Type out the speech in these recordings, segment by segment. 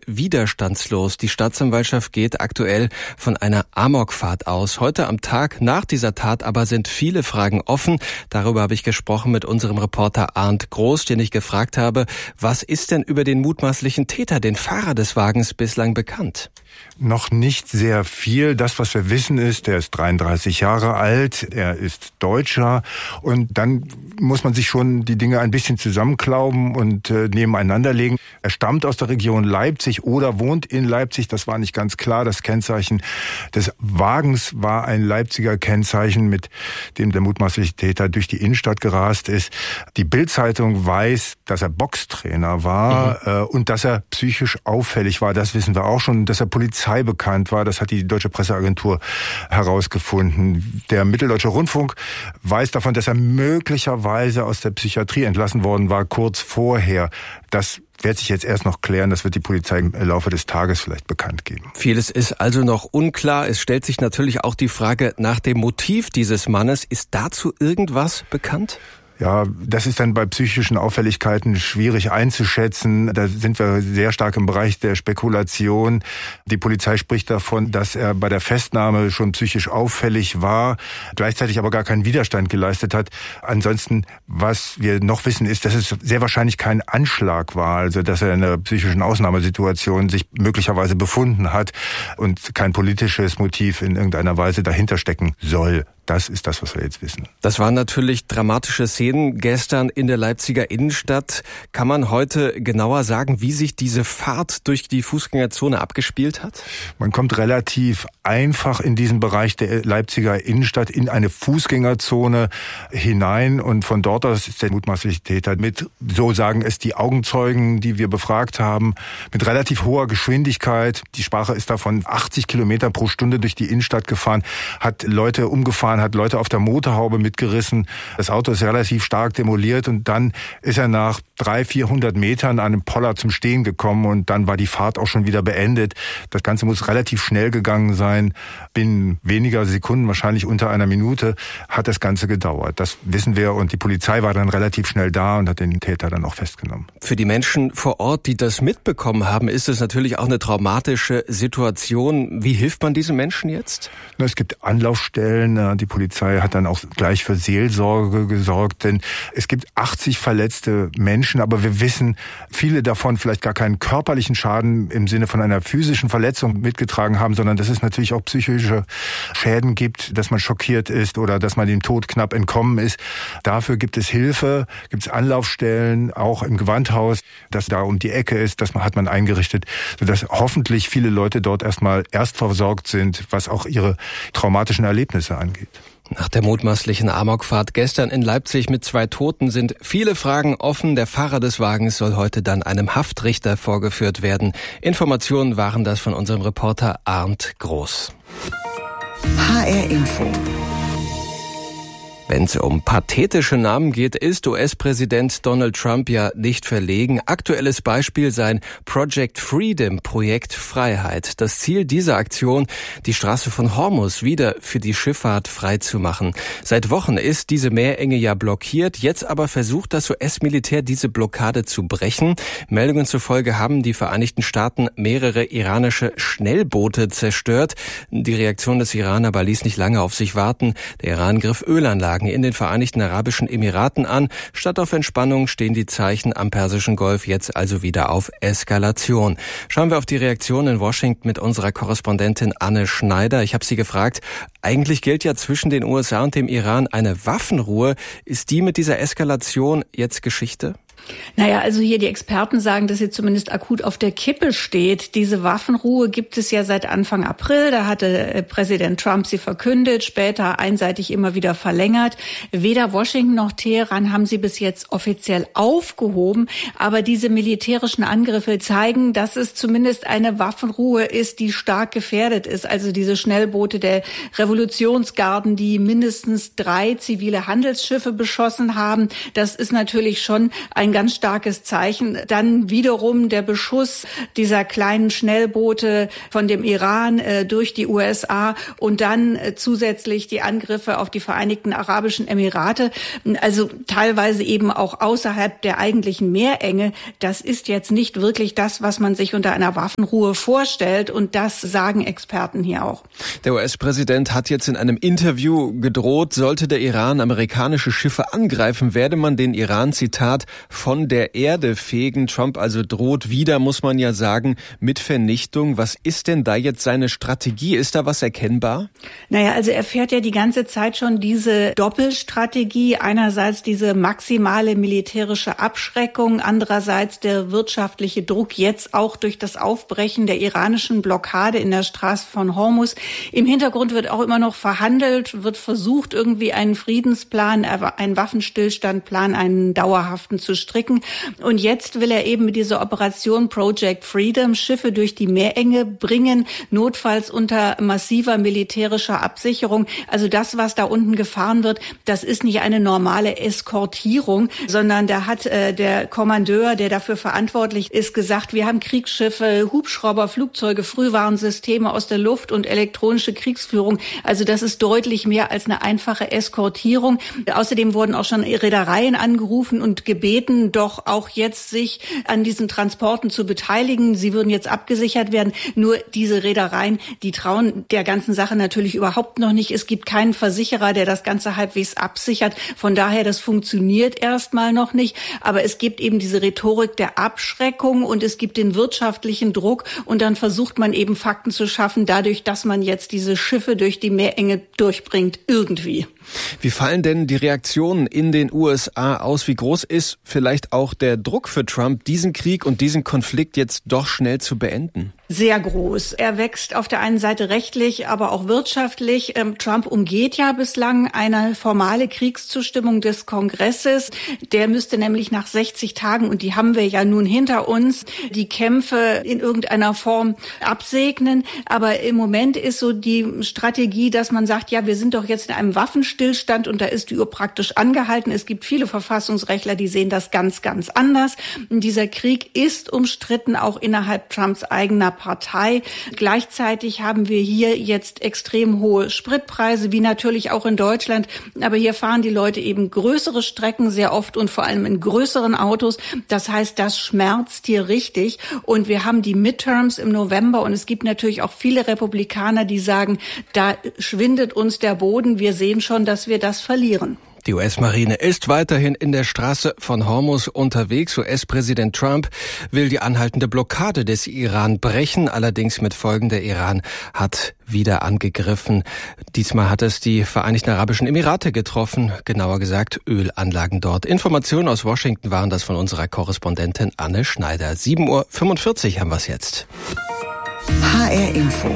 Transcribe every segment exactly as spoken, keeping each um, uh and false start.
widerstandslos. Die Staatsanwaltschaft geht aktuell von einer Amokfahrt aus. Heute am Tag nach dieser Tat aber sind viele Fragen offen. Darüber habe ich gesprochen mit unserem Reporter Arndt Groß, den ich gefragt habe, was ist denn über den mutmaßlichen Täter, den Fahrer des Wagens, bislang bekannt? Noch nicht sehr viel. Das, was wir wissen, ist, er ist dreiunddreißig Jahre alt, er ist Deutscher und dann muss man sich schon die Dinge ein bisschen zusammenklauben und äh, nebeneinander legen. Er stammt aus der Region Leipzig oder wohnt in Leipzig, das war nicht ganz klar. Das Kennzeichen des Wagens war ein Leipziger Kennzeichen, mit dem der mutmaßliche Täter durch die Innenstadt gerast ist. Die Bild-Zeitung weiß, dass er Boxtrainer war mhm. äh, und dass er psychisch auffällig war, das wissen wir auch schon, dass er Polizei bekannt war, das hat die Deutsche Presseagentur herausgefunden. Der Mitteldeutsche Rundfunk weiß davon, dass er möglicherweise aus der Psychiatrie entlassen worden war, kurz vorher. Das wird sich jetzt erst noch klären, das wird die Polizei im Laufe des Tages vielleicht bekannt geben. Vieles ist also noch unklar. Es stellt sich natürlich auch die Frage nach dem Motiv dieses Mannes. Ist dazu irgendwas bekannt? Ja, das ist dann bei psychischen Auffälligkeiten schwierig einzuschätzen. Da sind wir sehr stark im Bereich der Spekulation. Die Polizei spricht davon, dass er bei der Festnahme schon psychisch auffällig war, gleichzeitig aber gar keinen Widerstand geleistet hat. Ansonsten, was wir noch wissen, ist, dass es sehr wahrscheinlich kein Anschlag war, also dass er in einer psychischen Ausnahmesituation sich möglicherweise befunden hat und kein politisches Motiv in irgendeiner Weise dahinter stecken soll. Das ist das, was wir jetzt wissen. Das waren natürlich dramatische Szenen gestern in der Leipziger Innenstadt. Kann man heute genauer sagen, wie sich diese Fahrt durch die Fußgängerzone abgespielt hat? Man kommt relativ einfach in diesen Bereich der Leipziger Innenstadt in eine Fußgängerzone hinein und von dort aus ist der mutmaßliche Täter mit, so sagen es die Augenzeugen, die wir befragt haben, mit relativ hoher Geschwindigkeit, die Sprache ist da von achtzig Kilometer pro Stunde durch die Innenstadt gefahren, hat Leute umgefahren, hat Leute auf der Motorhaube mitgerissen. Das Auto ist relativ stark demoliert und dann ist er nach dreihundert, vierhundert Metern an einem Poller zum Stehen gekommen und dann war die Fahrt auch schon wieder beendet. Das Ganze muss relativ schnell gegangen sein. Binnen weniger Sekunden, wahrscheinlich unter einer Minute, hat das Ganze gedauert. Das wissen wir und die Polizei war dann relativ schnell da und hat den Täter dann auch festgenommen. Für die Menschen vor Ort, die das mitbekommen haben, ist es natürlich auch eine traumatische Situation. Wie hilft man diesen Menschen jetzt? Es gibt Anlaufstellen, die Die Polizei hat dann auch gleich für Seelsorge gesorgt, denn es gibt achtzig verletzte Menschen, aber wir wissen, viele davon vielleicht gar keinen körperlichen Schaden im Sinne von einer physischen Verletzung mitgetragen haben, sondern dass es natürlich auch psychische Schäden gibt, dass man schockiert ist oder dass man dem Tod knapp entkommen ist. Dafür gibt es Hilfe, gibt es Anlaufstellen, auch im Gewandhaus, das da um die Ecke ist, das hat man eingerichtet, sodass hoffentlich viele Leute dort erstmal erst versorgt sind, was auch ihre traumatischen Erlebnisse angeht. Nach der mutmaßlichen Amokfahrt gestern in Leipzig mit zwei Toten sind viele Fragen offen. Der Fahrer des Wagens soll heute dann einem Haftrichter vorgeführt werden. Informationen waren das von unserem Reporter Arndt Groß. H R Info. Wenn es um pathetische Namen geht, ist U S-Präsident Donald Trump ja nicht verlegen. Aktuelles Beispiel sein Project Freedom, Projekt Freiheit. Das Ziel dieser Aktion, die Straße von Hormuz wieder für die Schifffahrt frei zu machen. Seit Wochen ist diese Meerenge ja blockiert. Jetzt aber versucht das U S-Militär, diese Blockade zu brechen. Meldungen zufolge haben die Vereinigten Staaten mehrere iranische Schnellboote zerstört. Die Reaktion des Iran aber ließ nicht lange auf sich warten. Der Iran griff Ölanlagen in den Vereinigten Arabischen Emiraten an. Statt auf Entspannung stehen die Zeichen am Persischen Golf jetzt also wieder auf Eskalation. Schauen wir auf die Reaktion in Washington mit unserer Korrespondentin Anne Schneider. Ich habe sie gefragt, eigentlich gilt ja zwischen den U S A und dem Iran eine Waffenruhe. Ist die mit dieser Eskalation jetzt Geschichte? Naja, also hier die Experten sagen, dass sie zumindest akut auf der Kippe steht. Diese Waffenruhe gibt es ja seit Anfang April. Da hatte Präsident Trump sie verkündet, später einseitig immer wieder verlängert. Weder Washington noch Teheran haben sie bis jetzt offiziell aufgehoben. Aber diese militärischen Angriffe zeigen, dass es zumindest eine Waffenruhe ist, die stark gefährdet ist. Also diese Schnellboote der Revolutionsgarden, die mindestens drei zivile Handelsschiffe beschossen haben. Das ist natürlich schon ein ein ganz starkes Zeichen. Dann wiederum der Beschuss dieser kleinen Schnellboote von dem Iran äh, durch die U S A und dann äh, zusätzlich die Angriffe auf die Vereinigten Arabischen Emirate. Also teilweise eben auch außerhalb der eigentlichen Meerenge. Das ist jetzt nicht wirklich das, was man sich unter einer Waffenruhe vorstellt. Und das sagen Experten hier auch. Der U S-Präsident hat jetzt in einem Interview gedroht, sollte der Iran amerikanische Schiffe angreifen, werde man den Iran, Zitat, von der Erde fegen. Trump also droht wieder, muss man ja sagen, mit Vernichtung. Was ist denn da jetzt seine Strategie? Ist da was erkennbar? Naja, also er fährt ja die ganze Zeit schon diese Doppelstrategie. Einerseits diese maximale militärische Abschreckung, andererseits der wirtschaftliche Druck, jetzt auch durch das Aufbrechen der iranischen Blockade in der Straße von Hormuz. Im Hintergrund wird auch immer noch verhandelt, wird versucht, irgendwie einen Friedensplan, einen Waffenstillstandplan, einen dauerhaften zu stricken. Und jetzt will er eben mit dieser Operation Project Freedom Schiffe durch die Meerenge bringen, notfalls unter massiver militärischer Absicherung. Also das, was da unten gefahren wird, das ist nicht eine normale Eskortierung, sondern da hat äh, der Kommandeur, der dafür verantwortlich ist, gesagt, wir haben Kriegsschiffe, Hubschrauber, Flugzeuge, Frühwarnsysteme aus der Luft und elektronische Kriegsführung. Also das ist deutlich mehr als eine einfache Eskortierung. Außerdem wurden auch schon Reedereien angerufen und gebeten, doch auch jetzt sich an diesen Transporten zu beteiligen. Sie würden jetzt abgesichert werden. Nur diese Reedereien, die trauen der ganzen Sache natürlich überhaupt noch nicht. Es gibt keinen Versicherer, der das Ganze halbwegs absichert. Von daher, das funktioniert erstmal noch nicht. Aber es gibt eben diese Rhetorik der Abschreckung und es gibt den wirtschaftlichen Druck. Und dann versucht man eben Fakten zu schaffen, dadurch, dass man jetzt diese Schiffe durch die Meerenge durchbringt, irgendwie. Wie fallen denn die Reaktionen in den U S A aus? Wie groß ist vielleicht auch der Druck für Trump, diesen Krieg und diesen Konflikt jetzt doch schnell zu beenden? Sehr groß. Er wächst auf der einen Seite rechtlich, aber auch wirtschaftlich. Trump umgeht ja bislang eine formale Kriegszustimmung des Kongresses. Der müsste nämlich nach sechzig Tagen, und die haben wir ja nun hinter uns, die Kämpfe in irgendeiner Form absegnen. Aber im Moment ist so die Strategie, dass man sagt, ja, wir sind doch jetzt in einem Waffenstillstand und da ist die Uhr praktisch angehalten. Es gibt viele Verfassungsrechtler, die sehen das ganz, ganz anders. Und dieser Krieg ist umstritten, auch innerhalb Trumps eigener Partei. Gleichzeitig haben wir hier jetzt extrem hohe Spritpreise, wie natürlich auch in Deutschland. Aber hier fahren die Leute eben größere Strecken sehr oft und vor allem in größeren Autos. Das heißt, das schmerzt hier richtig. Und wir haben die Midterms im November und es gibt natürlich auch viele Republikaner, die sagen, da schwindet uns der Boden. Wir sehen schon, dass wir das verlieren. Die U S-Marine ist weiterhin in der Straße von Hormuz unterwegs. U S-Präsident Trump will die anhaltende Blockade des Iran brechen. Allerdings mit Folgen, der Iran hat wieder angegriffen. Diesmal hat es die Vereinigten Arabischen Emirate getroffen, genauer gesagt Ölanlagen dort. Informationen aus Washington waren das von unserer Korrespondentin Anne Schneider. sieben Uhr fünfundvierzig haben wir es jetzt. H R Info.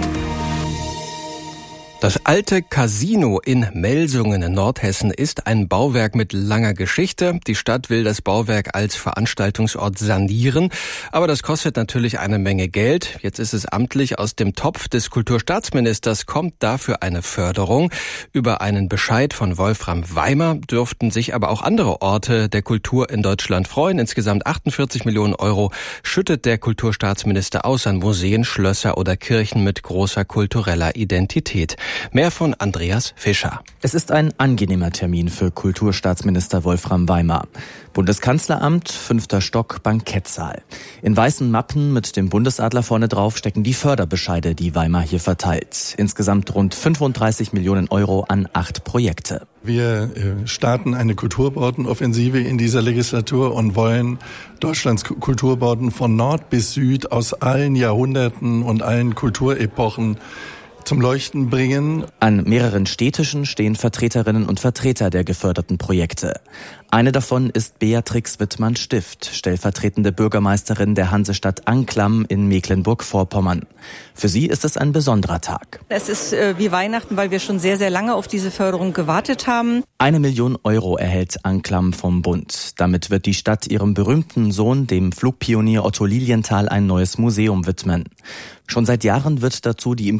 Das alte Casino in Melsungen in Nordhessen ist ein Bauwerk mit langer Geschichte. Die Stadt will das Bauwerk als Veranstaltungsort sanieren, aber das kostet natürlich eine Menge Geld. Jetzt ist es amtlich aus dem Topf des Kulturstaatsministers, kommt dafür eine Förderung. Über einen Bescheid von Wolfram Weimer dürften sich aber auch andere Orte der Kultur in Deutschland freuen. Insgesamt achtundvierzig Millionen Euro schüttet der Kulturstaatsminister aus an Museen, Schlösser oder Kirchen mit großer kultureller Identität. Mehr von Andreas Fischer. Es ist ein angenehmer Termin für Kulturstaatsminister Wolfram Weimer. Bundeskanzleramt, fünfter Stock, Bankettsaal. In weißen Mappen mit dem Bundesadler vorne drauf stecken die Förderbescheide, die Weimer hier verteilt. Insgesamt rund fünfunddreißig Millionen Euro an acht Projekte. Wir starten eine Kulturbordenoffensive in dieser Legislatur und wollen Deutschlands Kulturborden von Nord bis Süd aus allen Jahrhunderten und allen Kulturepochen zum Leuchten bringen. An mehreren Städtischen stehen Vertreterinnen und Vertreter der geförderten Projekte. Eine davon ist Beatrix Wittmann-Stift, stellvertretende Bürgermeisterin der Hansestadt Anklam in Mecklenburg-Vorpommern. Für sie ist es ein besonderer Tag. Es ist äh, wie Weihnachten, weil wir schon sehr, sehr lange auf diese Förderung gewartet haben. Eine Million Euro erhält Anklam vom Bund. Damit wird die Stadt ihrem berühmten Sohn, dem Flugpionier Otto Lilienthal, ein neues Museum widmen. Schon seit Jahren wird dazu die im Krieg zerstörte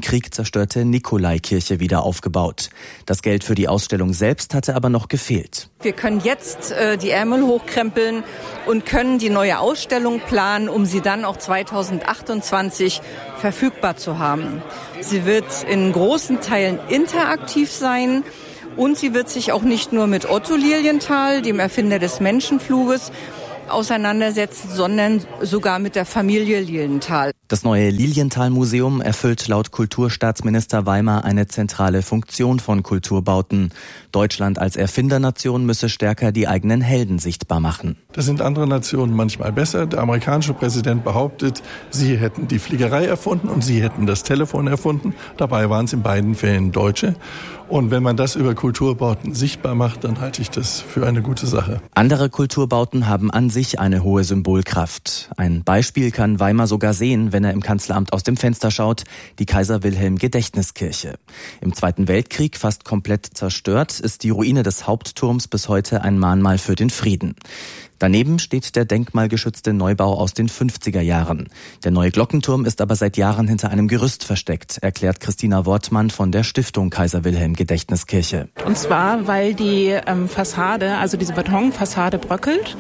zerstörte Nikolaikirche wieder aufgebaut. Das Geld für die Ausstellung selbst hatte aber noch gefehlt. Wir können jetzt äh, die Ärmel hochkrempeln und können die neue Ausstellung planen, um sie dann auch zweitausendachtundzwanzig verfügbar zu haben. Sie wird in großen Teilen interaktiv sein und sie wird sich auch nicht nur mit Otto Lilienthal, dem Erfinder des Menschenfluges, auseinandersetzen, sondern sogar mit der Familie Lilienthal. Das neue Lilienthal-Museum erfüllt laut Kulturstaatsminister Weimar eine zentrale Funktion von Kulturbauten. Deutschland als Erfindernation müsse stärker die eigenen Helden sichtbar machen. Das sind andere Nationen manchmal besser. Der amerikanische Präsident behauptet, sie hätten die Fliegerei erfunden und sie hätten das Telefon erfunden. Dabei waren es in beiden Fällen Deutsche. Und wenn man das über Kulturbauten sichtbar macht, dann halte ich das für eine gute Sache. Andere Kulturbauten haben an sich eine hohe Symbolkraft. Ein Beispiel kann Weimar sogar sehen, wenn er im Kanzleramt aus dem Fenster schaut, die Kaiser-Wilhelm-Gedächtniskirche. Im Zweiten Weltkrieg fast komplett zerstört, ist die Ruine des Hauptturms bis heute ein Mahnmal für den Frieden. Daneben steht der denkmalgeschützte Neubau aus den fünfziger Jahren. Der neue Glockenturm ist aber seit Jahren hinter einem Gerüst versteckt, erklärt Christina Wortmann von der Stiftung Kaiser-Wilhelm-Gedächtniskirche. Und zwar, weil die ähm, Fassade, also diese Betonfassade bröckelt.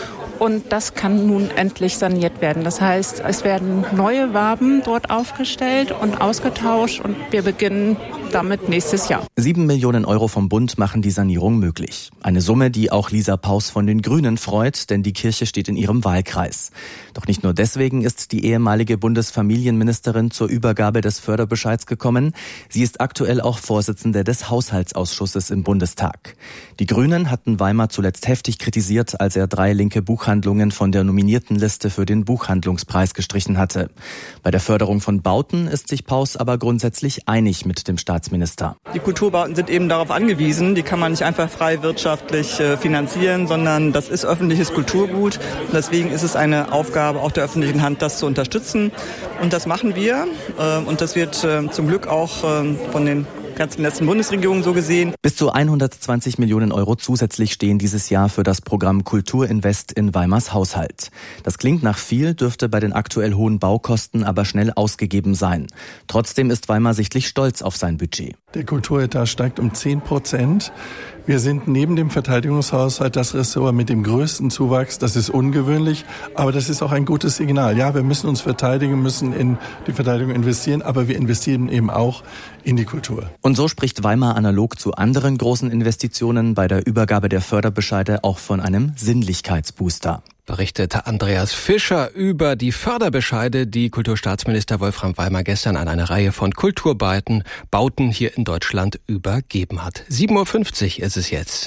Und das kann nun endlich saniert werden. Das heißt, es werden neue Waben dort aufgestellt und ausgetauscht und wir beginnen damit nächstes Jahr. Sieben Millionen Euro vom Bund machen die Sanierung möglich. Eine Summe, die auch Lisa Paus von den Grünen freut, denn die Kirche steht in ihrem Wahlkreis. Doch nicht nur deswegen ist die ehemalige Bundesfamilienministerin zur Übergabe des Förderbescheids gekommen. Sie ist aktuell auch Vorsitzende des Haushaltsausschusses im Bundestag. Die Grünen hatten Weimar zuletzt heftig kritisiert, als er drei linke Buchhandlungen von der nominierten Liste für den Buchhandlungspreis gestrichen hatte. Bei der Förderung von Bauten ist sich Paus aber grundsätzlich einig mit dem Staatsminister. Die Kulturbauten sind eben darauf angewiesen, die kann man nicht einfach frei wirtschaftlich äh, finanzieren, sondern das ist öffentliches Kulturgut. Deswegen ist es eine Aufgabe auch der öffentlichen Hand, das zu unterstützen. Und das machen wir. Äh, und das wird äh, zum Glück auch äh, von den ganzen letzten Bundesregierungen so gesehen. Bis zu hundertzwanzig Millionen Euro zusätzlich stehen dieses Jahr für das Programm Kulturinvest in Weimars Haushalt. Das klingt nach viel, dürfte bei den aktuell hohen Baukosten aber schnell ausgegeben sein. Trotzdem ist Weimar sichtlich stolz auf sein Budget. Der Kulturetat steigt um zehn Prozent. Wir sind neben dem Verteidigungshaushalt das Ressort mit dem größten Zuwachs. Das ist ungewöhnlich, aber das ist auch ein gutes Signal. Ja, wir müssen uns verteidigen, müssen in die Verteidigung investieren, aber wir investieren eben auch in die Kultur. Und so spricht Weimar analog zu anderen großen Investitionen bei der Übergabe der Förderbescheide auch von einem Sinnlichkeitsbooster. Berichtete Andreas Fischer über die Förderbescheide, die Kulturstaatsminister Wolfram Weimar gestern an eine Reihe von Kulturbauten Bauten hier in Deutschland übergeben hat. sieben Uhr fünfzig ist es jetzt.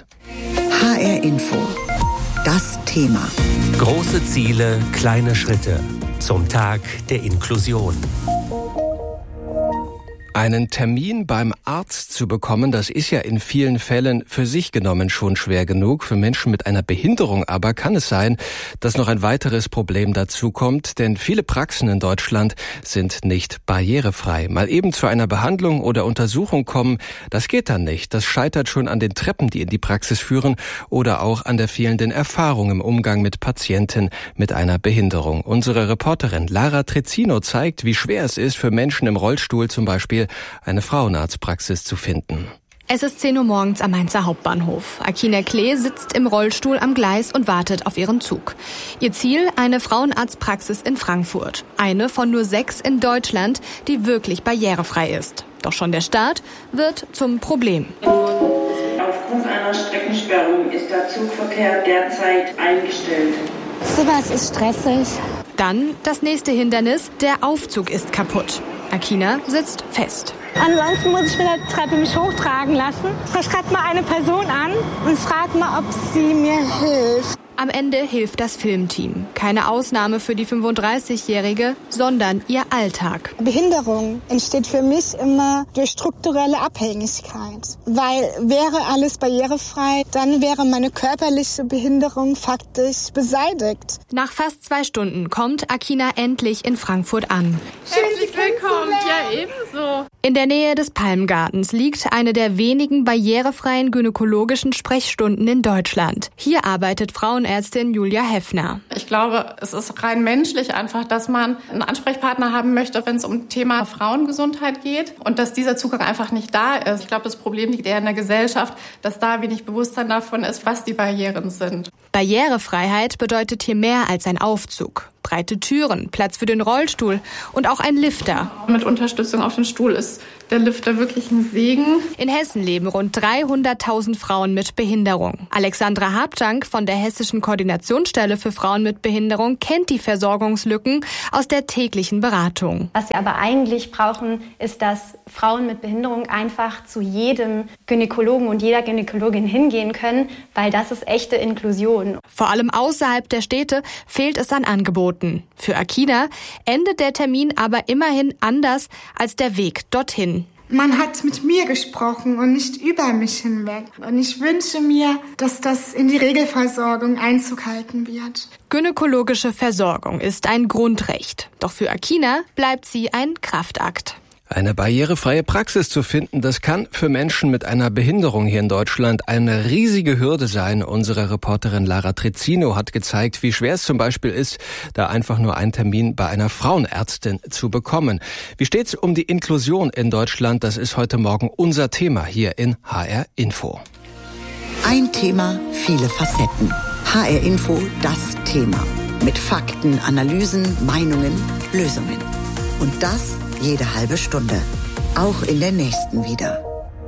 H R Info. Das Thema. Große Ziele, kleine Schritte. Zum Tag der Inklusion. Einen Termin beim Arzt zu bekommen, das ist ja in vielen Fällen für sich genommen schon schwer genug. Für Menschen mit einer Behinderung aber kann es sein, dass noch ein weiteres Problem dazu kommt, denn viele Praxen in Deutschland sind nicht barrierefrei. Mal eben zu einer Behandlung oder Untersuchung kommen, das geht dann nicht. Das scheitert schon an den Treppen, die in die Praxis führen oder auch an der fehlenden Erfahrung im Umgang mit Patienten mit einer Behinderung. Unsere Reporterin Lara Trezzino zeigt, wie schwer es ist, für Menschen im Rollstuhl zum Beispiel eine Frauenarztpraxis zu finden. Es ist zehn Uhr morgens am Mainzer Hauptbahnhof. Akina Klee sitzt im Rollstuhl am Gleis und wartet auf ihren Zug. Ihr Ziel, eine Frauenarztpraxis in Frankfurt. Eine von nur sechs in Deutschland, die wirklich barrierefrei ist. Doch schon der Start wird zum Problem. Aufgrund einer Streckensperrung ist der Zugverkehr derzeit eingestellt. Sowas ist stressig. Dann das nächste Hindernis, der Aufzug ist kaputt. Akina sitzt fest. Ansonsten muss ich mit der Treppe mich hochtragen lassen. Ich schreibe mal eine Person an und frage mal, ob sie mir hilft. Am Ende hilft das Filmteam. Keine Ausnahme für die fünfunddreißigjährige, sondern ihr Alltag. Behinderung entsteht für mich immer durch strukturelle Abhängigkeit. Weil wäre alles barrierefrei, dann wäre meine körperliche Behinderung faktisch beseitigt. Nach fast zwei Stunden kommt Akina endlich in Frankfurt an. Herzlich willkommen, ja ebenso. In der Nähe des Palmgartens liegt eine der wenigen barrierefreien gynäkologischen Sprechstunden in Deutschland. Hier arbeitet Frauen Frauenärztin Julia Heffner. Ich glaube, es ist rein menschlich einfach, dass man einen Ansprechpartner haben möchte, wenn es um Thema Frauengesundheit geht und dass dieser Zugang einfach nicht da ist. Ich glaube, das Problem liegt eher in der Gesellschaft, dass da wenig Bewusstsein davon ist, was die Barrieren sind. Barrierefreiheit bedeutet hier mehr als ein Aufzug. Breite Türen, Platz für den Rollstuhl und auch ein Lifter. Mit Unterstützung auf dem Stuhl ist der Lifter wirklich ein Segen. In Hessen leben rund dreihunderttausend Frauen mit Behinderung. Alexandra Habtank von der Hessischen Koordinationsstelle für Frauen mit Behinderung kennt die Versorgungslücken aus der täglichen Beratung. Was wir aber eigentlich brauchen, ist, dass Frauen mit Behinderung einfach zu jedem Gynäkologen und jeder Gynäkologin hingehen können, weil das ist echte Inklusion. Vor allem außerhalb der Städte fehlt es an Angeboten. Für Akina endet der Termin aber immerhin anders als der Weg dorthin. Man hat mit mir gesprochen und nicht über mich hinweg. Und ich wünsche mir, dass das in die Regelversorgung Einzug halten wird. Gynäkologische Versorgung ist ein Grundrecht. Doch für Akina bleibt sie ein Kraftakt. Eine barrierefreie Praxis zu finden, das kann für Menschen mit einer Behinderung hier in Deutschland eine riesige Hürde sein. Unsere Reporterin Lara Trezzino hat gezeigt, wie schwer es zum Beispiel ist, da einfach nur einen Termin bei einer Frauenärztin zu bekommen. Wie steht's um die Inklusion in Deutschland? Das ist heute Morgen unser Thema hier in H R Info. Ein Thema, viele Facetten. H R Info, das Thema. Mit Fakten, Analysen, Meinungen, Lösungen. Und das jede halbe Stunde. Auch in der nächsten wieder.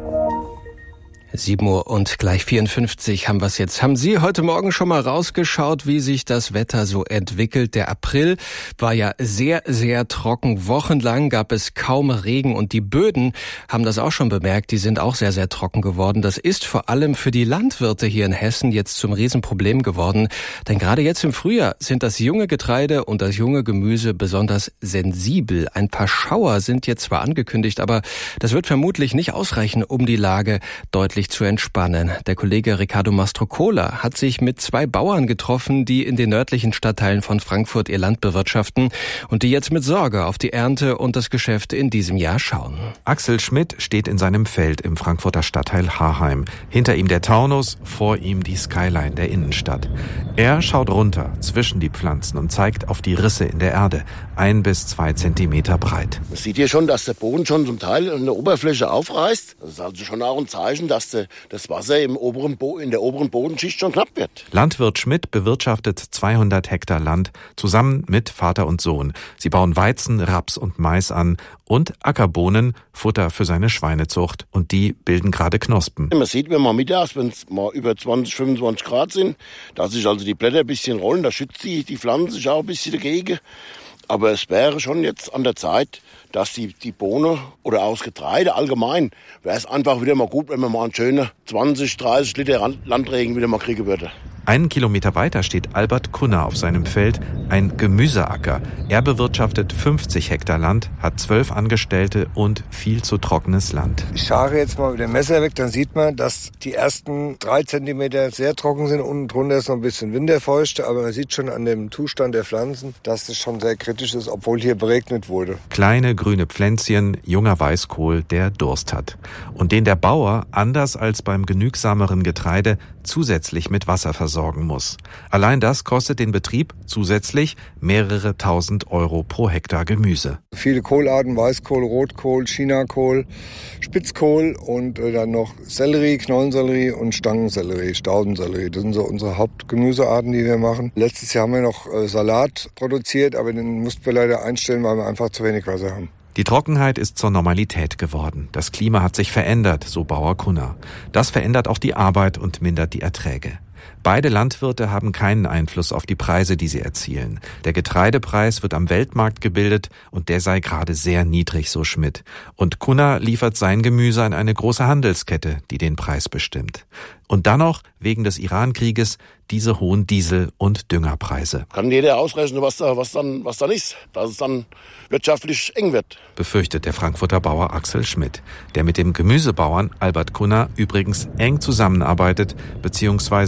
sieben Uhr und gleich vierundfünfzig haben wir es jetzt. Haben Sie heute Morgen schon mal rausgeschaut, wie sich das Wetter so entwickelt? Der April war ja sehr, sehr trocken. Wochenlang gab es kaum Regen und die Böden haben das auch schon bemerkt. Die sind auch sehr, sehr trocken geworden. Das ist vor allem für die Landwirte hier in Hessen jetzt zum Riesenproblem geworden. Denn gerade jetzt im Frühjahr sind das junge Getreide und das junge Gemüse besonders sensibel. Ein paar Schauer sind jetzt zwar angekündigt, aber das wird vermutlich nicht ausreichen, um die Lage deutlich zu entspannen. Der Kollege Riccardo Mastrocola hat sich mit zwei Bauern getroffen, die in den nördlichen Stadtteilen von Frankfurt ihr Land bewirtschaften und die jetzt mit Sorge auf die Ernte und das Geschäft in diesem Jahr schauen. Axel Schmidt steht in seinem Feld im Frankfurter Stadtteil Harheim. Hinter ihm der Taunus, vor ihm die Skyline der Innenstadt. Er schaut runter zwischen die Pflanzen und zeigt auf die Risse in der Erde, ein bis zwei Zentimeter breit. Man sieht hier schon, dass der Boden schon zum Teil an der Oberfläche aufreißt. Das ist also schon auch ein Zeichen, dass das Wasser im oberen Bo- in der oberen Bodenschicht schon knapp wird. Landwirt Schmidt bewirtschaftet zweihundert Hektar Land zusammen mit Vater und Sohn. Sie bauen Weizen, Raps und Mais an und Ackerbohnen, Futter für seine Schweinezucht. Und die bilden gerade Knospen. Man sieht, wenn man mittags, wenn es mal über zwanzig, fünfundzwanzig Grad sind, dass sich also die Blätter ein bisschen rollen, da schützt die, die Pflanze sich auch ein bisschen dagegen. Aber es wäre schon jetzt an der Zeit, dass die, die Bohne oder auch das Getreide allgemein, wäre es einfach wieder mal gut, wenn man mal einen schönen zwanzig, dreißig Liter Landregen wieder mal kriegen würde. Einen Kilometer weiter steht Albert Kunner auf seinem Feld, ein Gemüseacker. Er bewirtschaftet fünfzig Hektar Land, hat zwölf Angestellte und viel zu trockenes Land. Ich schare jetzt mal mit dem Messer weg, dann sieht man, dass die ersten drei Zentimeter sehr trocken sind. Unten drunter ist noch ein bisschen winterfeuchte, aber man sieht schon an dem Zustand der Pflanzen, dass es schon sehr kritisch ist, obwohl hier beregnet wurde. Kleine grüne Pflänzchen, junger Weißkohl, der Durst hat. Und den der Bauer, anders als beim genügsameren Getreide, zusätzlich mit Wasser versorgen muss. Allein das kostet den Betrieb zusätzlich mehrere tausend Euro pro Hektar Gemüse. Viele Kohlarten, Weißkohl, Rotkohl, Chinakohl, Spitzkohl und äh, dann noch Sellerie, Knollensellerie und Stangensellerie, Staudensellerie. Das sind so unsere Hauptgemüsearten, die wir machen. Letztes Jahr haben wir noch äh, Salat produziert, aber den mussten wir leider einstellen, weil wir einfach zu wenig Wasser haben. Die Trockenheit ist zur Normalität geworden. Das Klima hat sich verändert, so Bauer Kunner. Das verändert auch die Arbeit und mindert die Erträge. Beide Landwirte haben keinen Einfluss auf die Preise, die sie erzielen. Der Getreidepreis wird am Weltmarkt gebildet und der sei gerade sehr niedrig, so Schmidt. Und Kunner liefert sein Gemüse an eine große Handelskette, die den Preis bestimmt. Und dann noch, wegen des Iran-Krieges, diese hohen Diesel- und Düngerpreise. Kann jeder ausrechnen, was da, was dann, was dann ist, dass es dann wirtschaftlich eng wird. Befürchtet der Frankfurter Bauer Axel Schmidt, der mit dem Gemüsebauern Albert Kunner übrigens eng zusammenarbeitet, beziehungsweise immer wieder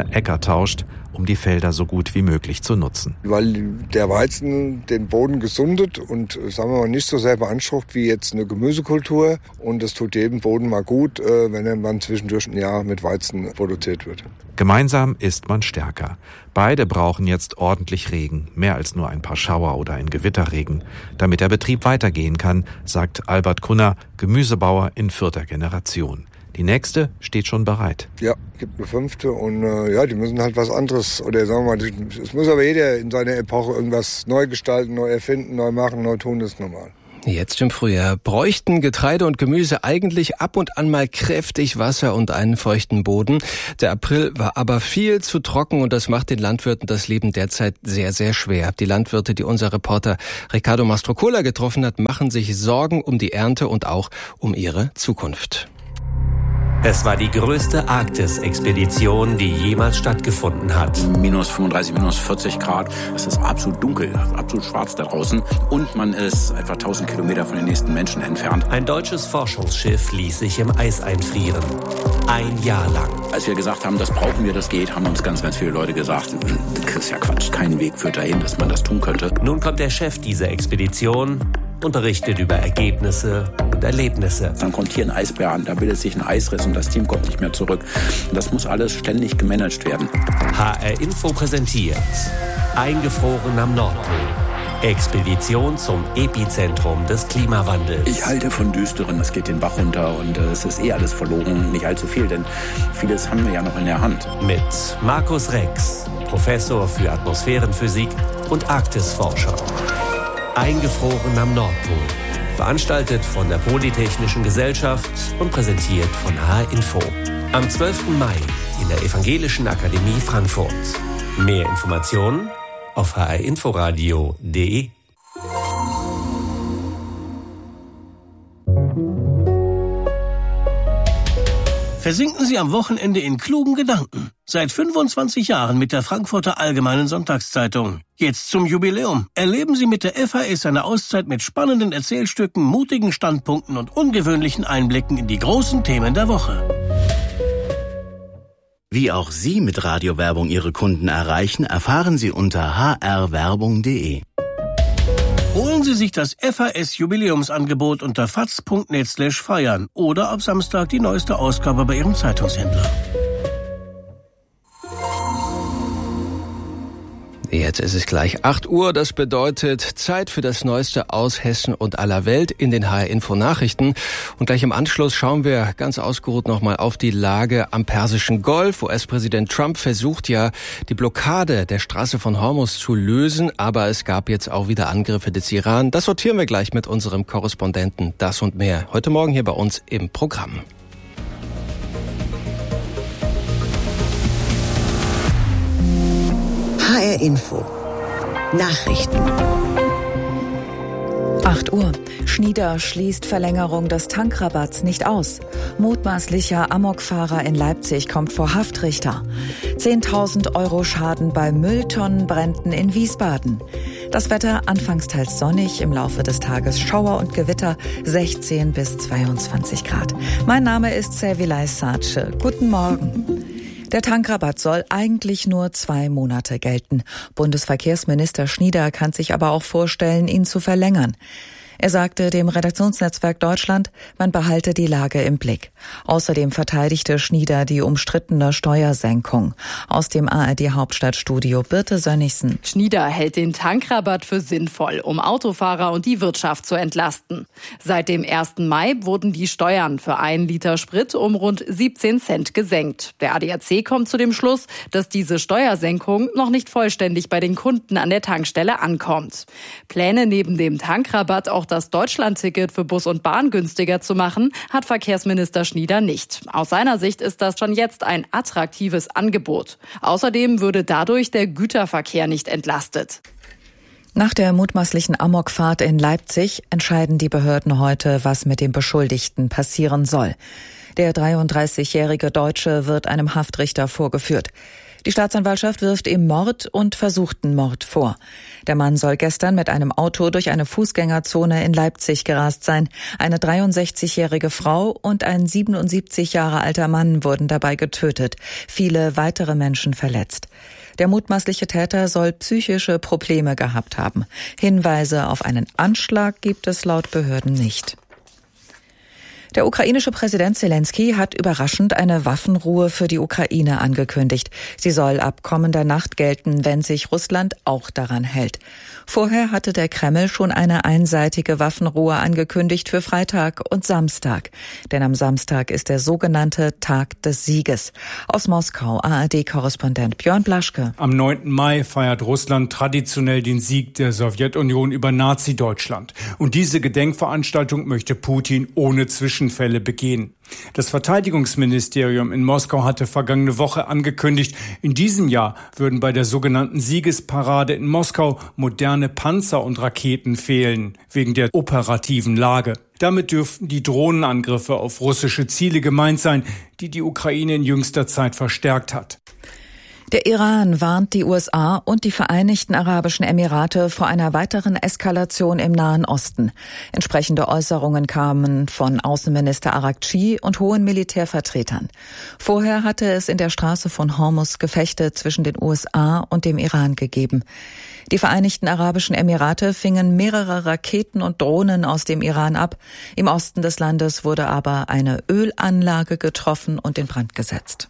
mehr Äcker tauscht, um die Felder so gut wie möglich zu nutzen. Weil der Weizen den Boden gesundet und, sagen wir mal, nicht so sehr beansprucht wie jetzt eine Gemüsekultur. Und es tut jedem Boden mal gut, wenn er dann zwischendurch ein Jahr mit Weizen produziert wird. Gemeinsam ist man stärker. Beide brauchen jetzt ordentlich Regen, mehr als nur ein paar Schauer oder ein Gewitterregen, damit der Betrieb weitergehen kann, sagt Albert Kunner, Gemüsebauer in vierter Generation. Die nächste steht schon bereit. Ja, gibt eine fünfte und äh, ja, die müssen halt was anderes, oder sagen wir mal, es muss aber jeder in seiner Epoche irgendwas neu gestalten, neu erfinden, neu machen, neu tun, das ist normal. Jetzt im Frühjahr bräuchten Getreide und Gemüse eigentlich ab und an mal kräftig Wasser und einen feuchten Boden. Der April war aber viel zu trocken und das macht den Landwirten das Leben derzeit sehr, sehr schwer. Die Landwirte, die unser Reporter Ricardo Mastrocola getroffen hat, machen sich Sorgen um die Ernte und auch um ihre Zukunft. Es war die größte Arktis-Expedition, die jemals stattgefunden hat. Minus fünfunddreißig, minus vierzig Grad. Es ist absolut dunkel, absolut schwarz da draußen. Und man ist etwa tausend Kilometer von den nächsten Menschen entfernt. Ein deutsches Forschungsschiff ließ sich im Eis einfrieren. Ein Jahr lang. Als wir gesagt haben, das brauchen wir, das geht, haben uns ganz, ganz viele Leute gesagt, das ist ja Quatsch, kein Weg führt dahin, dass man das tun könnte. Nun kommt der Chef dieser Expedition und berichtet über Ergebnisse und Erlebnisse. Dann kommt hier ein Eisbär an, da bildet sich ein Eisriss und das Team kommt nicht mehr zurück. Und das muss alles ständig gemanagt werden. H R Info präsentiert Eingefroren am Nordpol. Expedition zum Epizentrum des Klimawandels. Ich halte von Düsteren, es geht den Bach runter und es ist eh alles verloren. Nicht allzu viel, denn vieles haben wir ja noch in der Hand. Mit Markus Rex, Professor für Atmosphärenphysik und Arktisforscher. Eingefroren am Nordpol. Veranstaltet von der Polytechnischen Gesellschaft und präsentiert von H R Info. Am zwölften Mai in der Evangelischen Akademie Frankfurt. Mehr Informationen auf h r inforadio punkt d e. Versinken Sie am Wochenende in klugen Gedanken. Seit fünfundzwanzig Jahren mit der Frankfurter Allgemeinen Sonntagszeitung. Jetzt zum Jubiläum. Erleben Sie mit der F A S eine Auszeit mit spannenden Erzählstücken, mutigen Standpunkten und ungewöhnlichen Einblicken in die großen Themen der Woche. Wie auch Sie mit Radiowerbung Ihre Kunden erreichen, erfahren Sie unter h r werbung punkt d e. Holen Sie sich das F A S-Jubiläumsangebot unter faz punkt net slash feiern oder ab Samstag die neueste Ausgabe bei Ihrem Zeitungshändler. Jetzt ist es gleich acht Uhr, das bedeutet Zeit für das Neueste aus Hessen und aller Welt in den H R-Info-Nachrichten. Und gleich im Anschluss schauen wir ganz ausgeruht nochmal auf die Lage am Persischen Golf. U S-Präsident Trump versucht ja, die Blockade der Straße von Hormuz zu lösen, aber es gab jetzt auch wieder Angriffe des Iran. Das sortieren wir gleich mit unserem Korrespondenten. Das und mehr heute Morgen hier bei uns im Programm. H R Info. Nachrichten. acht Uhr. Schnieder schließt Verlängerung des Tankrabatts nicht aus. Mutmaßlicher Amokfahrer in Leipzig kommt vor Haftrichter. zehntausend Euro Schaden bei Mülltonnenbränden in Wiesbaden. Das Wetter anfangs teils sonnig, im Laufe des Tages Schauer und Gewitter, sechzehn bis zweiundzwanzig Grad. Mein Name ist Servilay Sace. Guten Morgen. Der Tankrabatt soll eigentlich nur zwei Monate gelten. Bundesverkehrsminister Schnieder kann sich aber auch vorstellen, ihn zu verlängern. Er sagte dem Redaktionsnetzwerk Deutschland, man behalte die Lage im Blick. Außerdem verteidigte Schnieder die umstrittene Steuersenkung. Aus dem A R D-Hauptstadtstudio Birte Sönnigsen. Schnieder hält den Tankrabatt für sinnvoll, um Autofahrer und die Wirtschaft zu entlasten. Seit dem ersten Mai wurden die Steuern für einen Liter Sprit um rund siebzehn Cent gesenkt. Der A D A C kommt zu dem Schluss, dass diese Steuersenkung noch nicht vollständig bei den Kunden an der Tankstelle ankommt. Pläne neben dem Tankrabatt auch das Deutschlandticket für Bus und Bahn günstiger zu machen, hat Verkehrsminister Schnieder nicht. Aus seiner Sicht ist das schon jetzt ein attraktives Angebot. Außerdem würde dadurch der Güterverkehr nicht entlastet. Nach der mutmaßlichen Amokfahrt in Leipzig entscheiden die Behörden heute, was mit dem Beschuldigten passieren soll. Der dreiunddreißigjährige Deutsche wird einem Haftrichter vorgeführt. Die Staatsanwaltschaft wirft ihm Mord und versuchten Mord vor. Der Mann soll gestern mit einem Auto durch eine Fußgängerzone in Leipzig gerast sein. Eine dreiundsechzigjährige Frau und ein siebenundsiebzig Jahre alter Mann wurden dabei getötet, viele weitere Menschen verletzt. Der mutmaßliche Täter soll psychische Probleme gehabt haben. Hinweise auf einen Anschlag gibt es laut Behörden nicht. Der ukrainische Präsident Selenskyj hat überraschend eine Waffenruhe für die Ukraine angekündigt. Sie soll ab kommender Nacht gelten, wenn sich Russland auch daran hält. Vorher hatte der Kreml schon eine einseitige Waffenruhe angekündigt für Freitag und Samstag. Denn am Samstag ist der sogenannte Tag des Sieges. Aus Moskau A R D-Korrespondent Björn Blaschke. Am neunten Mai feiert Russland traditionell den Sieg der Sowjetunion über Nazi-Deutschland. Und diese Gedenkveranstaltung möchte Putin ohne Zwischenfälle begehen. Das Verteidigungsministerium in Moskau hatte vergangene Woche angekündigt, in diesem Jahr würden bei der sogenannten Siegesparade in Moskau moderne Panzer und Raketen fehlen, wegen der operativen Lage. Damit dürften die Drohnenangriffe auf russische Ziele gemeint sein, die die Ukraine in jüngster Zeit verstärkt hat. Der Iran warnt die U S A und die Vereinigten Arabischen Emirate vor einer weiteren Eskalation im Nahen Osten. Entsprechende Äußerungen kamen von Außenminister Arakci und hohen Militärvertretern. Vorher hatte es in der Straße von Hormuz Gefechte zwischen den U S A und dem Iran gegeben. Die Vereinigten Arabischen Emirate fingen mehrere Raketen und Drohnen aus dem Iran ab. Im Osten des Landes wurde aber eine Ölanlage getroffen und in Brand gesetzt.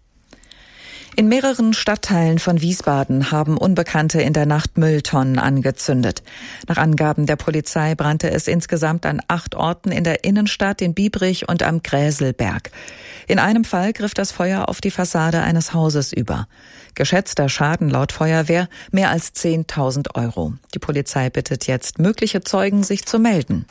In mehreren Stadtteilen von Wiesbaden haben Unbekannte in der Nacht Mülltonnen angezündet. Nach Angaben der Polizei brannte es insgesamt an acht Orten in der Innenstadt, in Biebrich und am Gräselberg. In einem Fall griff das Feuer auf die Fassade eines Hauses über. Geschätzter Schaden laut Feuerwehr mehr als zehntausend Euro. Die Polizei bittet jetzt mögliche Zeugen, sich zu melden.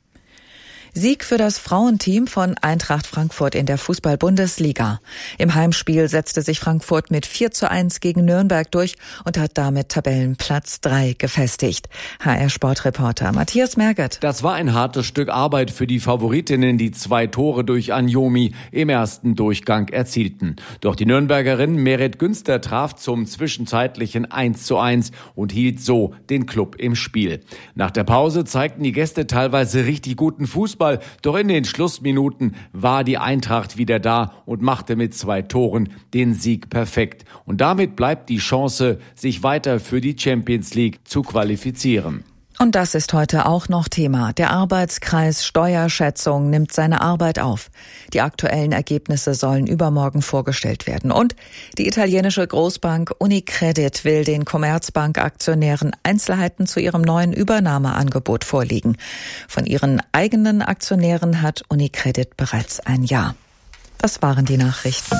Sieg für das Frauenteam von Eintracht Frankfurt in der Fußball-Bundesliga. Im Heimspiel setzte sich Frankfurt mit vier zu eins gegen Nürnberg durch und hat damit Tabellenplatz drei gefestigt. H R-Sportreporter Matthias Merget. Das war ein hartes Stück Arbeit für die Favoritinnen, die zwei Tore durch Anjomi im ersten Durchgang erzielten. Doch die Nürnbergerin Meret Günster traf zum zwischenzeitlichen eins zu eins und hielt so den Klub im Spiel. Nach der Pause zeigten die Gäste teilweise richtig guten Fußball. Doch in den Schlussminuten war die Eintracht wieder da und machte mit zwei Toren den Sieg perfekt. Und damit bleibt die Chance, sich weiter für die Champions League zu qualifizieren. Und das ist heute auch noch Thema. Der Arbeitskreis Steuerschätzung nimmt seine Arbeit auf. Die aktuellen Ergebnisse sollen übermorgen vorgestellt werden. Und die italienische Großbank Unicredit will den Commerzbank-Aktionären Einzelheiten zu ihrem neuen Übernahmeangebot vorlegen. Von ihren eigenen Aktionären hat Unicredit bereits ein Ja. Das waren die Nachrichten.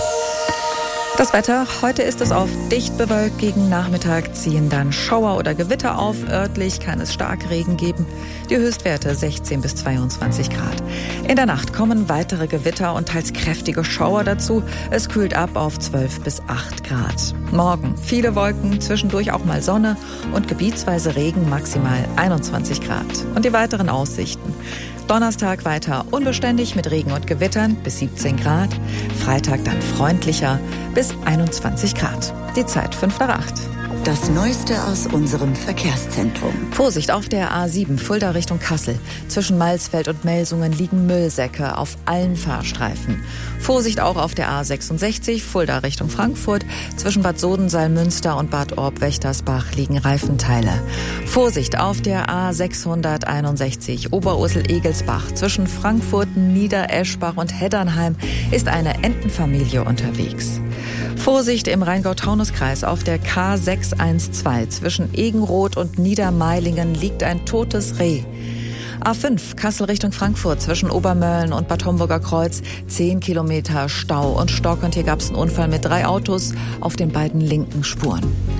Das Wetter, heute ist es auf dicht bewölkt, gegen Nachmittag ziehen dann Schauer oder Gewitter auf. Örtlich kann es Starkregen geben. Die Höchstwerte sechzehn bis zweiundzwanzig Grad. In der Nacht kommen weitere Gewitter und teils kräftige Schauer dazu. Es kühlt ab auf zwölf bis acht Grad. Morgen viele Wolken, zwischendurch auch mal Sonne und gebietsweise Regen, maximal einundzwanzig Grad. Und die weiteren Aussichten. Donnerstag weiter unbeständig mit Regen und Gewittern bis siebzehn Grad. Freitag dann freundlicher bis einundzwanzig Grad. Die Zeit fünf nach acht. Das Neueste aus unserem Verkehrszentrum. Vorsicht auf der A sieben, Fulda Richtung Kassel. Zwischen Malsfeld und Melsungen liegen Müllsäcke auf allen Fahrstreifen. Vorsicht auch auf der A sechsundsechzig, Fulda Richtung Frankfurt. Zwischen Bad Soden, Salmünster und Bad Orb-Wächtersbach liegen Reifenteile. Vorsicht auf der A sechshunderteinundsechzig, Oberursel-Egelsbach. Zwischen Frankfurt, Niedereschbach und Heddernheim ist eine Entenfamilie unterwegs. Vorsicht im Rheingau-Taunus-Kreis auf der K sechshundertzwölf. Zwischen Egenroth und Niedermeilingen liegt ein totes Reh. A fünf, Kassel Richtung Frankfurt, zwischen Obermölln und Bad Homburger Kreuz, zehn Kilometer Stau und Stock. Und hier gab es einen Unfall mit drei Autos auf den beiden linken Spuren.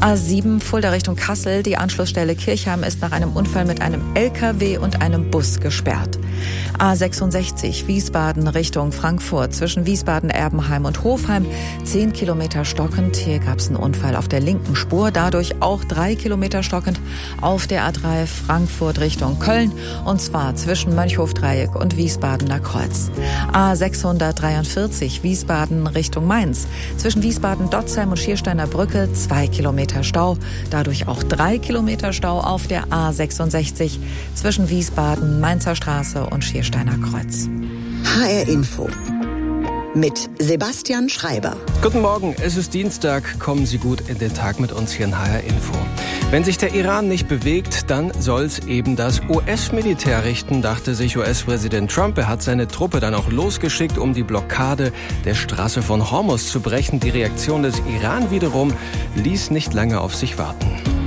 A sieben Fulda Richtung Kassel. Die Anschlussstelle Kirchheim ist nach einem Unfall mit einem L K W und einem Bus gesperrt. A sechsundsechzig Wiesbaden Richtung Frankfurt. Zwischen Wiesbaden, Erbenheim und Hofheim zehn Kilometer stockend. Hier gab es einen Unfall auf der linken Spur. Dadurch auch drei Kilometer stockend auf der A drei Frankfurt Richtung Köln. Und zwar zwischen Mönchhofdreieck und Wiesbadener Kreuz. A sechshundertdreiundvierzig Wiesbaden Richtung Mainz. Zwischen Wiesbaden-Dotzheim und Schiersteiner Brücke zwei Kilometer Stau. Dadurch auch drei Kilometer Stau auf der A sechsundsechzig zwischen Wiesbaden, Mainzer Straße und Schiersteiner Kreuz. H R Info mit Sebastian Schreiber. Guten Morgen, es ist Dienstag. Kommen Sie gut in den Tag mit uns hier in H R Info. Wenn sich der Iran nicht bewegt, dann soll's eben das U S-Militär richten, dachte sich U S-Präsident Trump. Er hat seine Truppe dann auch losgeschickt, um die Blockade der Straße von Hormuz zu brechen. Die Reaktion des Iran wiederum ließ nicht lange auf sich warten.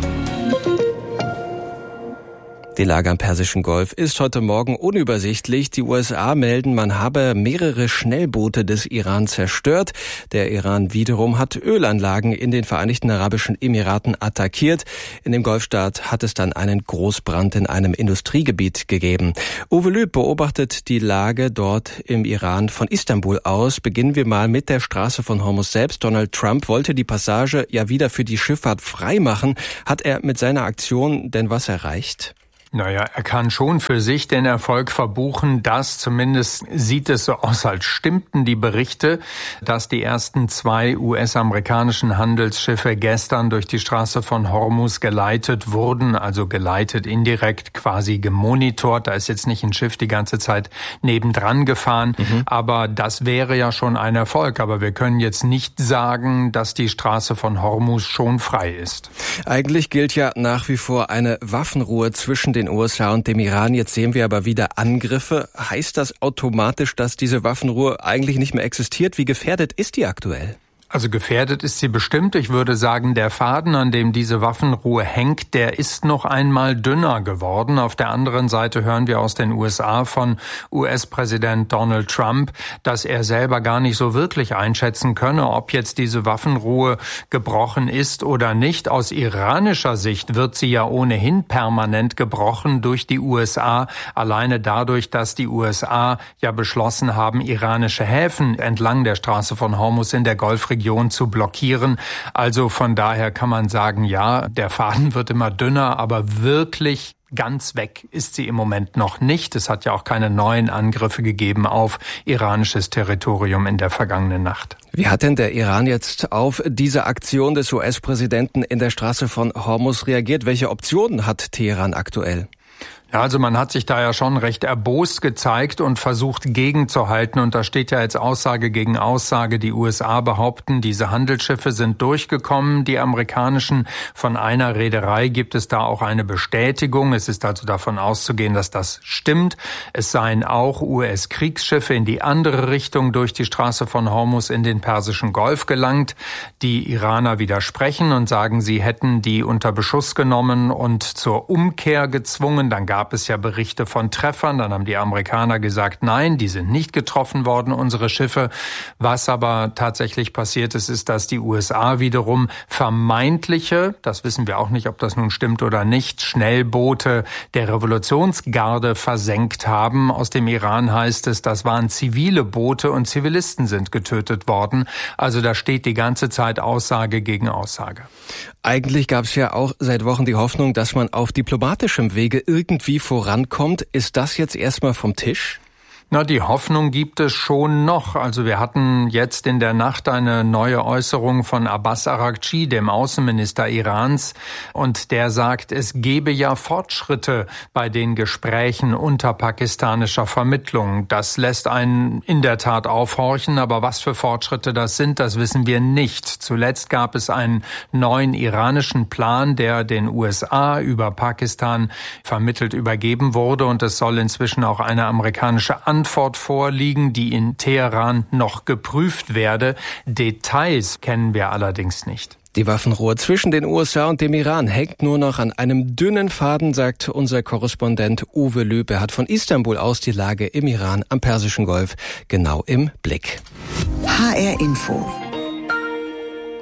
Die Lage am Persischen Golf ist heute Morgen unübersichtlich. Die U S A melden, man habe mehrere Schnellboote des Iran zerstört. Der Iran wiederum hat Ölanlagen in den Vereinigten Arabischen Emiraten attackiert. In dem Golfstaat hat es dann einen Großbrand in einem Industriegebiet gegeben. Uwe Lüb beobachtet die Lage dort im Iran von Istanbul aus. Beginnen wir mal mit der Straße von Hormuz selbst. Donald Trump wollte die Passage ja wieder für die Schifffahrt freimachen. Hat er mit seiner Aktion denn was erreicht? Naja, er kann schon für sich den Erfolg verbuchen, dass zumindest sieht es so aus, als stimmten die Berichte, dass die ersten zwei U S-amerikanischen Handelsschiffe gestern durch die Straße von Hormuz geleitet wurden, also geleitet indirekt, quasi gemonitort. Da ist jetzt nicht ein Schiff die ganze Zeit nebendran gefahren, mhm. aber das wäre ja schon ein Erfolg. Aber wir können jetzt nicht sagen, dass die Straße von Hormuz schon frei ist. Eigentlich gilt ja nach wie vor eine Waffenruhe zwischen den U S A und dem Iran. Jetzt sehen wir aber wieder Angriffe. Heißt das automatisch, dass diese Waffenruhe eigentlich nicht mehr existiert? Wie gefährdet ist die aktuell? Also gefährdet ist sie bestimmt. Ich würde sagen, der Faden, an dem diese Waffenruhe hängt, der ist noch einmal dünner geworden. Auf der anderen Seite hören wir aus den U S A von U S-Präsident Donald Trump, dass er selber gar nicht so wirklich einschätzen könne, ob jetzt diese Waffenruhe gebrochen ist oder nicht. Aus iranischer Sicht wird sie ja ohnehin permanent gebrochen durch die U S A, alleine dadurch, dass die U S A ja beschlossen haben, iranische Häfen entlang der Straße von Hormuz in der Golfregion zu blockieren. Also von daher kann man sagen, ja, der Faden wird immer dünner, aber wirklich ganz weg ist sie im Moment noch nicht. Es hat ja auch keine neuen Angriffe gegeben auf iranisches Territorium in der vergangenen Nacht. Wie hat denn der Iran jetzt auf diese Aktion des U S-Präsidenten in der Straße von Hormuz reagiert? Welche Optionen hat Teheran aktuell? Ja, also man hat sich da ja schon recht erbost gezeigt und versucht gegenzuhalten. Und da steht ja jetzt Aussage gegen Aussage. Die U S A behaupten, diese Handelsschiffe sind durchgekommen, die amerikanischen. Von einer Reederei gibt es da auch eine Bestätigung. Es ist also davon auszugehen, dass das stimmt. Es seien auch U S-Kriegsschiffe in die andere Richtung durch die Straße von Hormuz in den Persischen Golf gelangt. Die Iraner widersprechen und sagen, sie hätten die unter Beschuss genommen und zur Umkehr gezwungen. Dann gab es ja Berichte von Treffern, dann haben die Amerikaner gesagt, nein, die sind nicht getroffen worden, unsere Schiffe. Was aber tatsächlich passiert ist, ist, dass die U S A wiederum vermeintliche, das wissen wir auch nicht, ob das nun stimmt oder nicht, Schnellboote der Revolutionsgarde versenkt haben. Aus dem Iran heißt es, das waren zivile Boote und Zivilisten sind getötet worden. Also da steht die ganze Zeit Aussage gegen Aussage. Eigentlich gab es ja auch seit Wochen die Hoffnung, dass man auf diplomatischem Wege irgendwie vorankommt. Ist das jetzt erstmal vom Tisch? Na, die Hoffnung gibt es schon noch. Also wir hatten jetzt in der Nacht eine neue Äußerung von Abbas Araghchi, dem Außenminister Irans. Und der sagt, es gebe ja Fortschritte bei den Gesprächen unter pakistanischer Vermittlung. Das lässt einen in der Tat aufhorchen. Aber was für Fortschritte das sind, das wissen wir nicht. Zuletzt gab es einen neuen iranischen Plan, der den U S A über Pakistan vermittelt übergeben wurde. Und es soll inzwischen auch eine amerikanische Antwort vorliegen, die in Teheran noch geprüft werde. Details kennen wir allerdings nicht. Die Waffenruhe zwischen den U S A und dem Iran hängt nur noch an einem dünnen Faden, sagt unser Korrespondent Uwe Lüb. Er hat von Istanbul aus die Lage im Iran am Persischen Golf genau im Blick. H R Info.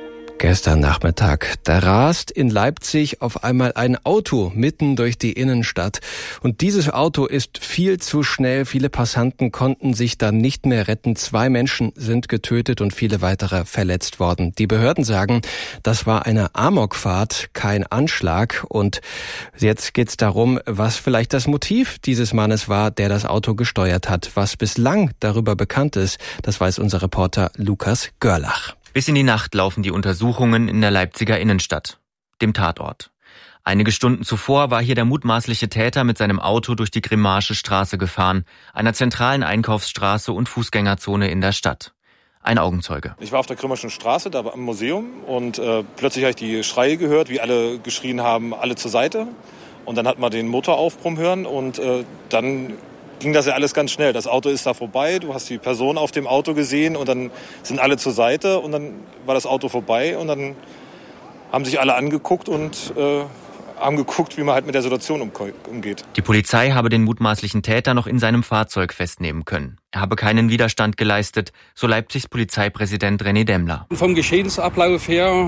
Gestern Nachmittag, da rast in Leipzig auf einmal ein Auto mitten durch die Innenstadt. Und dieses Auto ist viel zu schnell. Viele Passanten konnten sich dann nicht mehr retten. Zwei Menschen sind getötet und viele weitere verletzt worden. Die Behörden sagen, das war eine Amokfahrt, kein Anschlag. Und jetzt geht's darum, was vielleicht das Motiv dieses Mannes war, der das Auto gesteuert hat. Was bislang darüber bekannt ist, das weiß unser Reporter Lukas Görlach. Bis in die Nacht laufen die Untersuchungen in der Leipziger Innenstadt, dem Tatort. Einige Stunden zuvor war hier der mutmaßliche Täter mit seinem Auto durch die Grimmarsche Straße gefahren, einer zentralen Einkaufsstraße und Fußgängerzone in der Stadt. Ein Augenzeuge. Ich war auf der Grimmarschen Straße, da am Museum, und äh, plötzlich habe ich die Schreie gehört, wie alle geschrien haben, alle zur Seite. Und dann hat man den Motor aufbrummen hören und äh, dann ging das ja alles ganz schnell. Das Auto ist da vorbei, du hast die Person auf dem Auto gesehen und dann sind alle zur Seite und dann war das Auto vorbei und dann haben sich alle angeguckt und äh, haben geguckt, wie man halt mit der Situation umgeht. Die Polizei habe den mutmaßlichen Täter noch in seinem Fahrzeug festnehmen können. Er habe keinen Widerstand geleistet, so Leipzigs Polizeipräsident René Demmler. Vom Geschehensablauf her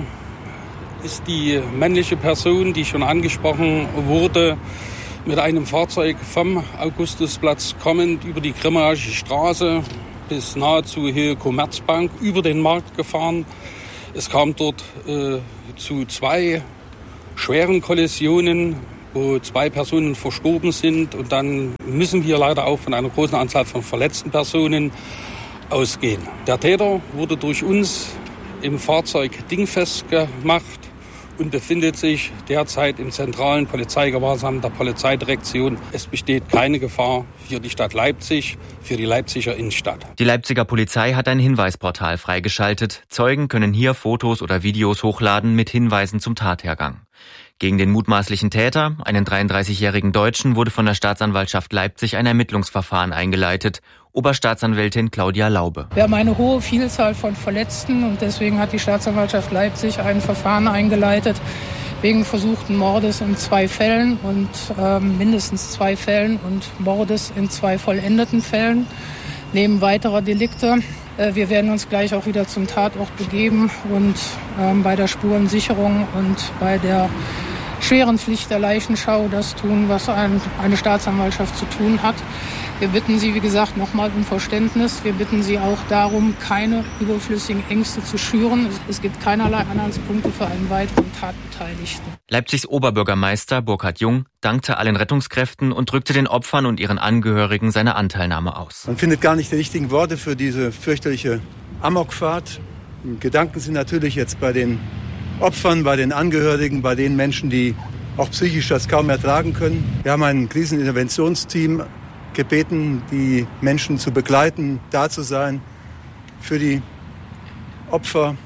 ist die männliche Person, die schon angesprochen wurde, mit einem Fahrzeug vom Augustusplatz kommend über die Grimmarsche Straße bis nahezu Höhe Commerzbank über den Markt gefahren. Es kam dort äh, zu zwei schweren Kollisionen, wo zwei Personen verstorben sind. Und dann müssen wir leider auch von einer großen Anzahl von verletzten Personen ausgehen. Der Täter wurde durch uns im Fahrzeug dingfest gemacht und befindet sich derzeit im zentralen Polizeigewahrsam der Polizeidirektion. Es besteht keine Gefahr für die Stadt Leipzig, für die Leipziger Innenstadt. Die Leipziger Polizei hat ein Hinweisportal freigeschaltet. Zeugen können hier Fotos oder Videos hochladen mit Hinweisen zum Tathergang. Gegen den mutmaßlichen Täter, einen dreiunddreißigjährigen Deutschen, wurde von der Staatsanwaltschaft Leipzig ein Ermittlungsverfahren eingeleitet. Oberstaatsanwältin Claudia Laube. Wir haben eine hohe Vielzahl von Verletzten und deswegen hat die Staatsanwaltschaft Leipzig ein Verfahren eingeleitet wegen versuchten Mordes in zwei Fällen und äh, mindestens zwei Fällen und Mordes in zwei vollendeten Fällen neben weiterer Delikte. Äh, wir werden uns gleich auch wieder zum Tatort begeben und äh, bei der Spurensicherung und bei der schweren Pflicht der Leichenschau das tun, was ein, eine Staatsanwaltschaft zu tun hat. Wir bitten Sie, wie gesagt, nochmal um Verständnis. Wir bitten Sie auch darum, keine überflüssigen Ängste zu schüren. Es gibt keinerlei Anhaltspunkte für einen weiteren Tatbeteiligten. Leipzigs Oberbürgermeister Burkhard Jung dankte allen Rettungskräften und drückte den Opfern und ihren Angehörigen seine Anteilnahme aus. Man findet gar nicht die richtigen Worte für diese fürchterliche Amokfahrt. Gedanken sind natürlich jetzt bei den Opfern, bei den Angehörigen, bei den Menschen, die auch psychisch das kaum ertragen können. Wir haben ein Kriseninterventionsteam gebeten, die Menschen zu begleiten, da zu sein für die Opfer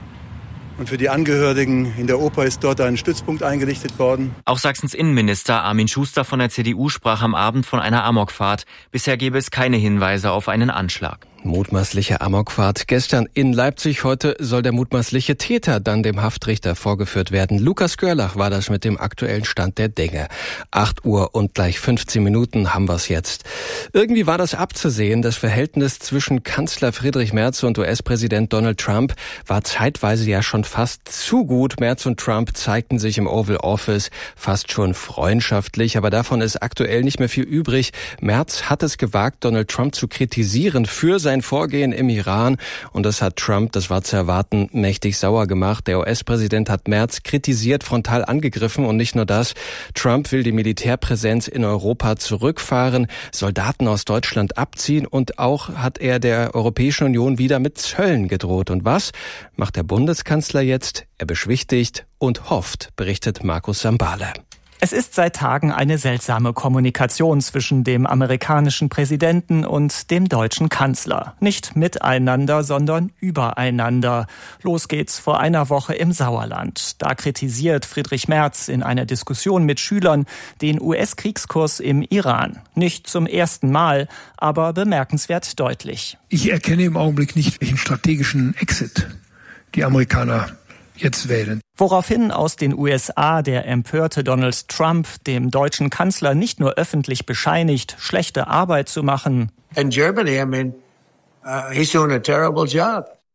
und für die Angehörigen. In der Oper ist dort ein Stützpunkt eingerichtet worden. Auch Sachsens Innenminister Armin Schuster von der C D U sprach am Abend von einer Amokfahrt. Bisher gäbe es keine Hinweise auf einen Anschlag. Mutmaßliche Amokfahrt gestern in Leipzig. Heute soll der mutmaßliche Täter dann dem Haftrichter vorgeführt werden. Lukas Görlach war das mit dem aktuellen Stand der Dinge. acht Uhr und gleich fünfzehn Minuten haben wir's jetzt. Irgendwie war das abzusehen. Das Verhältnis zwischen Kanzler Friedrich Merz und U S-Präsident Donald Trump war zeitweise ja schon fast zu gut. Merz und Trump zeigten sich im Oval Office fast schon freundschaftlich. Aber davon ist aktuell nicht mehr viel übrig. Merz hat es gewagt, Donald Trump zu kritisieren für sein Vorgehen im Iran. Und das hat Trump, das war zu erwarten, mächtig sauer gemacht. Der U S-Präsident hat Merz kritisiert, frontal angegriffen. Und nicht nur das. Trump will die Militärpräsenz in Europa zurückfahren, Soldaten aus Deutschland abziehen. Und auch hat er der Europäischen Union wieder mit Zöllen gedroht. Und was macht der Bundeskanzler jetzt? Er beschwichtigt und hofft, berichtet Markus Sambale. Es ist seit Tagen eine seltsame Kommunikation zwischen dem amerikanischen Präsidenten und dem deutschen Kanzler. Nicht miteinander, sondern übereinander. Los geht's vor einer Woche im Sauerland. Da kritisiert Friedrich Merz in einer Diskussion mit Schülern den U S-Kriegskurs im Iran. Nicht zum ersten Mal, aber bemerkenswert deutlich. Ich erkenne im Augenblick nicht, welchen strategischen Exit die Amerikaner jetzt wählen. Woraufhin aus den U S A der empörte Donald Trump dem deutschen Kanzler nicht nur öffentlich bescheinigt, schlechte Arbeit zu machen. In Germany, I mean, uh, he's doing a terrible job.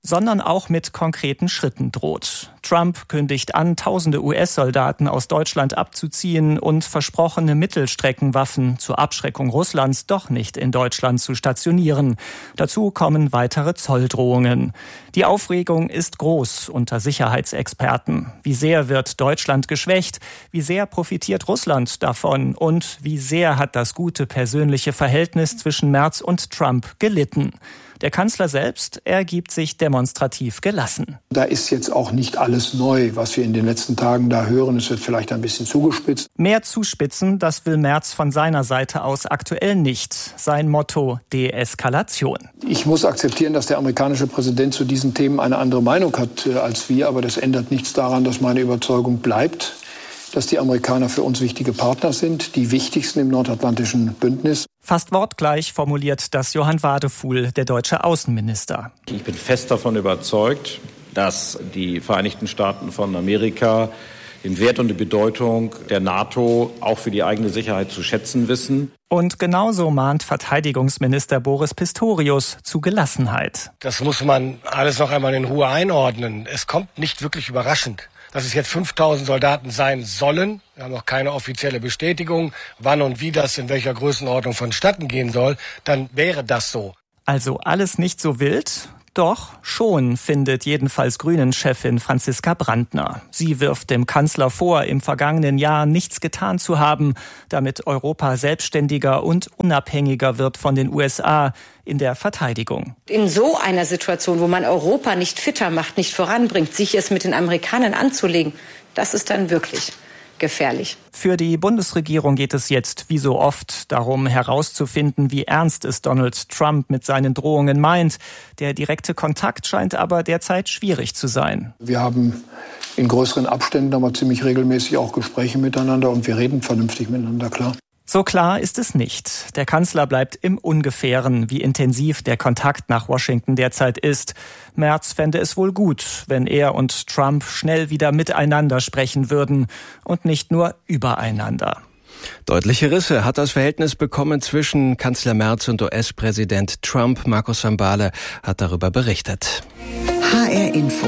sondern auch mit konkreten Schritten droht. Trump kündigt an, tausende U S-Soldaten aus Deutschland abzuziehen und versprochene Mittelstreckenwaffen zur Abschreckung Russlands doch nicht in Deutschland zu stationieren. Dazu kommen weitere Zolldrohungen. Die Aufregung ist groß unter Sicherheitsexperten. Wie sehr wird Deutschland geschwächt? Wie sehr profitiert Russland davon? Und wie sehr hat das gute persönliche Verhältnis zwischen Merz und Trump gelitten? Der Kanzler selbst ergibt sich demonstrativ gelassen. Da ist jetzt auch nicht alles neu, was wir in den letzten Tagen da hören. Es wird vielleicht ein bisschen zugespitzt. Mehr zuspitzen, das will Merz von seiner Seite aus aktuell nicht. Sein Motto: Deeskalation. Ich muss akzeptieren, dass der amerikanische Präsident zu diesen Themen eine andere Meinung hat als wir. Aber das ändert nichts daran, dass meine Überzeugung bleibt, dass die Amerikaner für uns wichtige Partner sind, die wichtigsten im nordatlantischen Bündnis. Fast wortgleich formuliert das Johann Wadefuhl, der deutsche Außenminister. Ich bin fest davon überzeugt, dass die Vereinigten Staaten von Amerika den Wert und die Bedeutung der NATO auch für die eigene Sicherheit zu schätzen wissen. Und genauso mahnt Verteidigungsminister Boris Pistorius zu Gelassenheit. Das muss man alles noch einmal in Ruhe einordnen. Es kommt nicht wirklich überraschend, dass es jetzt fünftausend Soldaten sein sollen. Wir haben noch keine offizielle Bestätigung, wann und wie das in welcher Größenordnung vonstatten gehen soll. Dann wäre das so. Also alles nicht so wild? Doch schon, findet jedenfalls Grünen-Chefin Franziska Brandner. Sie wirft dem Kanzler vor, im vergangenen Jahr nichts getan zu haben, damit Europa selbstständiger und unabhängiger wird von den U S A in der Verteidigung. In so einer Situation, wo man Europa nicht fitter macht, nicht voranbringt, sich es mit den Amerikanern anzulegen, das ist dann wirklich gefährlich. Für die Bundesregierung geht es jetzt, wie so oft, darum herauszufinden, wie ernst es Donald Trump mit seinen Drohungen meint. Der direkte Kontakt scheint aber derzeit schwierig zu sein. Wir haben in größeren Abständen aber ziemlich regelmäßig auch Gespräche miteinander und wir reden vernünftig miteinander, klar. So klar ist es nicht. Der Kanzler bleibt im Ungefähren, wie intensiv der Kontakt nach Washington derzeit ist. Merz fände es wohl gut, wenn er und Trump schnell wieder miteinander sprechen würden und nicht nur übereinander. Deutliche Risse hat das Verhältnis bekommen zwischen Kanzler Merz und U S-Präsident Trump. Markus Sambale hat darüber berichtet. H R Info.